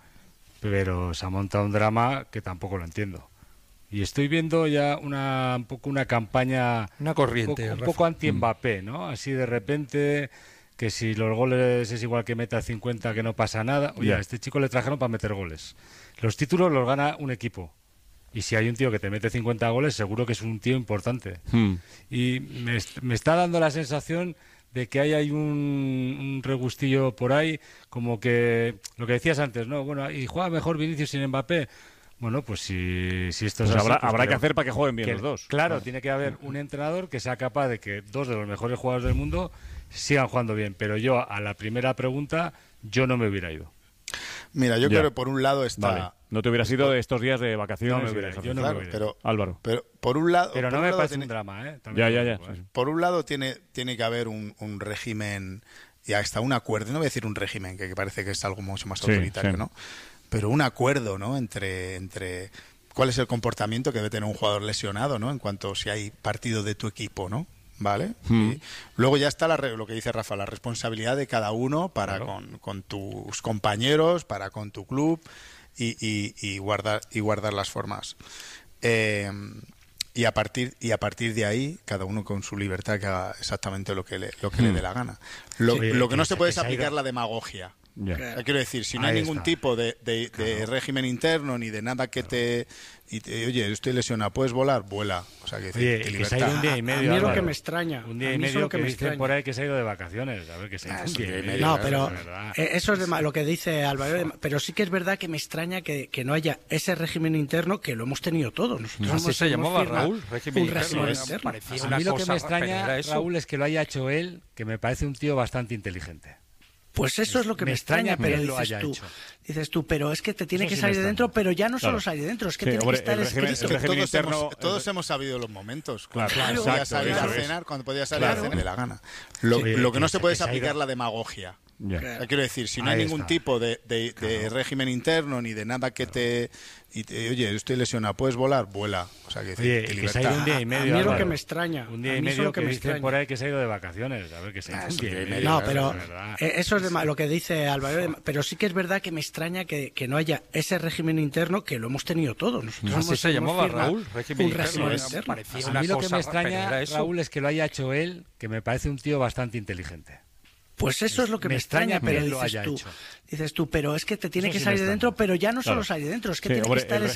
pero se ha montado un drama que tampoco lo entiendo. Y estoy viendo ya una un poco una campaña Una corriente, un poco, un Rafa. poco anti-Mbappé, ¿no? Así de repente que si los goles es igual que meta cincuenta que no pasa nada. Oye, Ya. a este chico le trajeron para meter goles. Los títulos los gana un equipo. Y si hay un tío que te mete cincuenta goles, seguro que es un tío importante. Hmm. Y me, est- me está dando la sensación de que ahí hay un, un regustillo por ahí, como que lo que decías antes, ¿no? Bueno, y juega mejor Vinicius sin Mbappé. Bueno, pues si, si esto es Pues así, habrá- pues habrá que creo hacer para que jueguen bien los dos. Claro, Claro. tiene que haber un entrenador que sea capaz de que dos de los mejores jugadores del mundo sigan jugando bien. Pero yo, a la primera pregunta, yo no me hubiera ido. Mira, yo Ya. creo que por un lado está... Vale. No te hubieras ido de estos días de vacaciones. No me y hubiera de ido, esas yo no cosas. me hubiera pero, Álvaro. Pero por un lado... Pero por no un me lado parece tiene- un drama, ¿eh? Ya, También ya, te ya. digo, ¿eh? Por un lado tiene, tiene que haber un, un régimen y hasta un acuerdo, no voy a decir un régimen, que parece que es algo mucho más Sí, autoritario, sí. ¿no? Pero un acuerdo, ¿no? Entre, entre cuál es el comportamiento que debe tener un jugador lesionado, ¿no? En cuanto si hay partido de tu equipo, ¿no? ¿Vale? Hmm. Y luego ya está la, re- lo que dice Rafa, la responsabilidad de cada uno para Claro. con, con tus compañeros, para con tu club y, y, y guardar y guardar las formas. Eh, y a partir y a partir de ahí cada uno con su libertad que haga exactamente lo que le, lo que le dé la gana. Lo, Sí, lo que no que se se- puede que es se ha aplicar ido- la demagogia. Ya. O sea, quiero decir, si no Ahí hay ningún está. tipo de, de- de régimen interno ni de nada que te, y te- oye, estoy lesionado, ¿puedes volar? Vuela. O sea, que, Oye, que y que se ha ido libertad. un día y A medio. mí es lo Álvaro. que me extraña. Un día A y mí es medio lo que que me dicen extraña. por ahí que se ha ido de vacaciones. A ver, que se ha Ah, ido un sí, día y día y medio. No, medio, pero de verdad. eh, eso es de ma- lo que dice Álvaro. de ma- Pero sí que es verdad que me extraña que, que no haya ese régimen interno que lo hemos tenido todos. Nosotros Así hemos- se hemos llamaba, firmado Raúl, régimen un interno, régimen era- interno. parecía A una mí lo que cosa, me pero extraña, era eso. Raúl, es que lo haya hecho él, que me parece un tío bastante inteligente. Pues eso es lo que me, Me extraña extraña, pero que él lo dices haya tú, hecho. dices tú, pero es que te tiene Eso que sí me salir de extraña. dentro, pero ya no Claro. solo salir de dentro, es que Sí, tiene hombre, que estar el régimen- escrito. el régimen todos, interno- hemos, todos hemos sabido los momentos. Claro, Cuando exacto, podías salir eso a es. cenar, cuando podías salir Claro. a cenar de la gana. Lo, Sí, lo que no que se se- puede que es se ha aplicar ido- la demagogia. Ya. O sea, quiero decir, si no Ahí hay ningún está. tipo de, de- de régimen interno ni de nada que te, y te- oye, estoy lesionado, ¿puedes volar? Vuela. O sea, que, Oye, que que se ha ido un día y A medio. mí es lo Álvaro. que me extraña. Un día A y mí eso es medio lo que que me dicen extraña. por ahí que se ha ido de vacaciones. A ver, que se ha ido Ah, un sí, día y día y medio. medio, No, de pero verdad. eh, eso es de ma- lo que dice Álvaro. de ma- Pero sí que es verdad que me extraña que, que no haya ese régimen interno que lo hemos tenido todos. Nosotros Así hemos- se hemos llamaba, firmado Raúl, régimen un interno, régimen era- interno. parecía A una mí lo que cosa, me pero extraña, era eso. Raúl, es que lo haya hecho él, que me parece un tío bastante inteligente. Pues eso es lo que Me me, extraña extraña, que pero él lo dices haya tú, hecho. dices tú, pero es que te tiene Eso que sí me salir de extraña. dentro, pero ya no Claro. solo salir de dentro, es que Sí, tiene hombre, que estar el régimen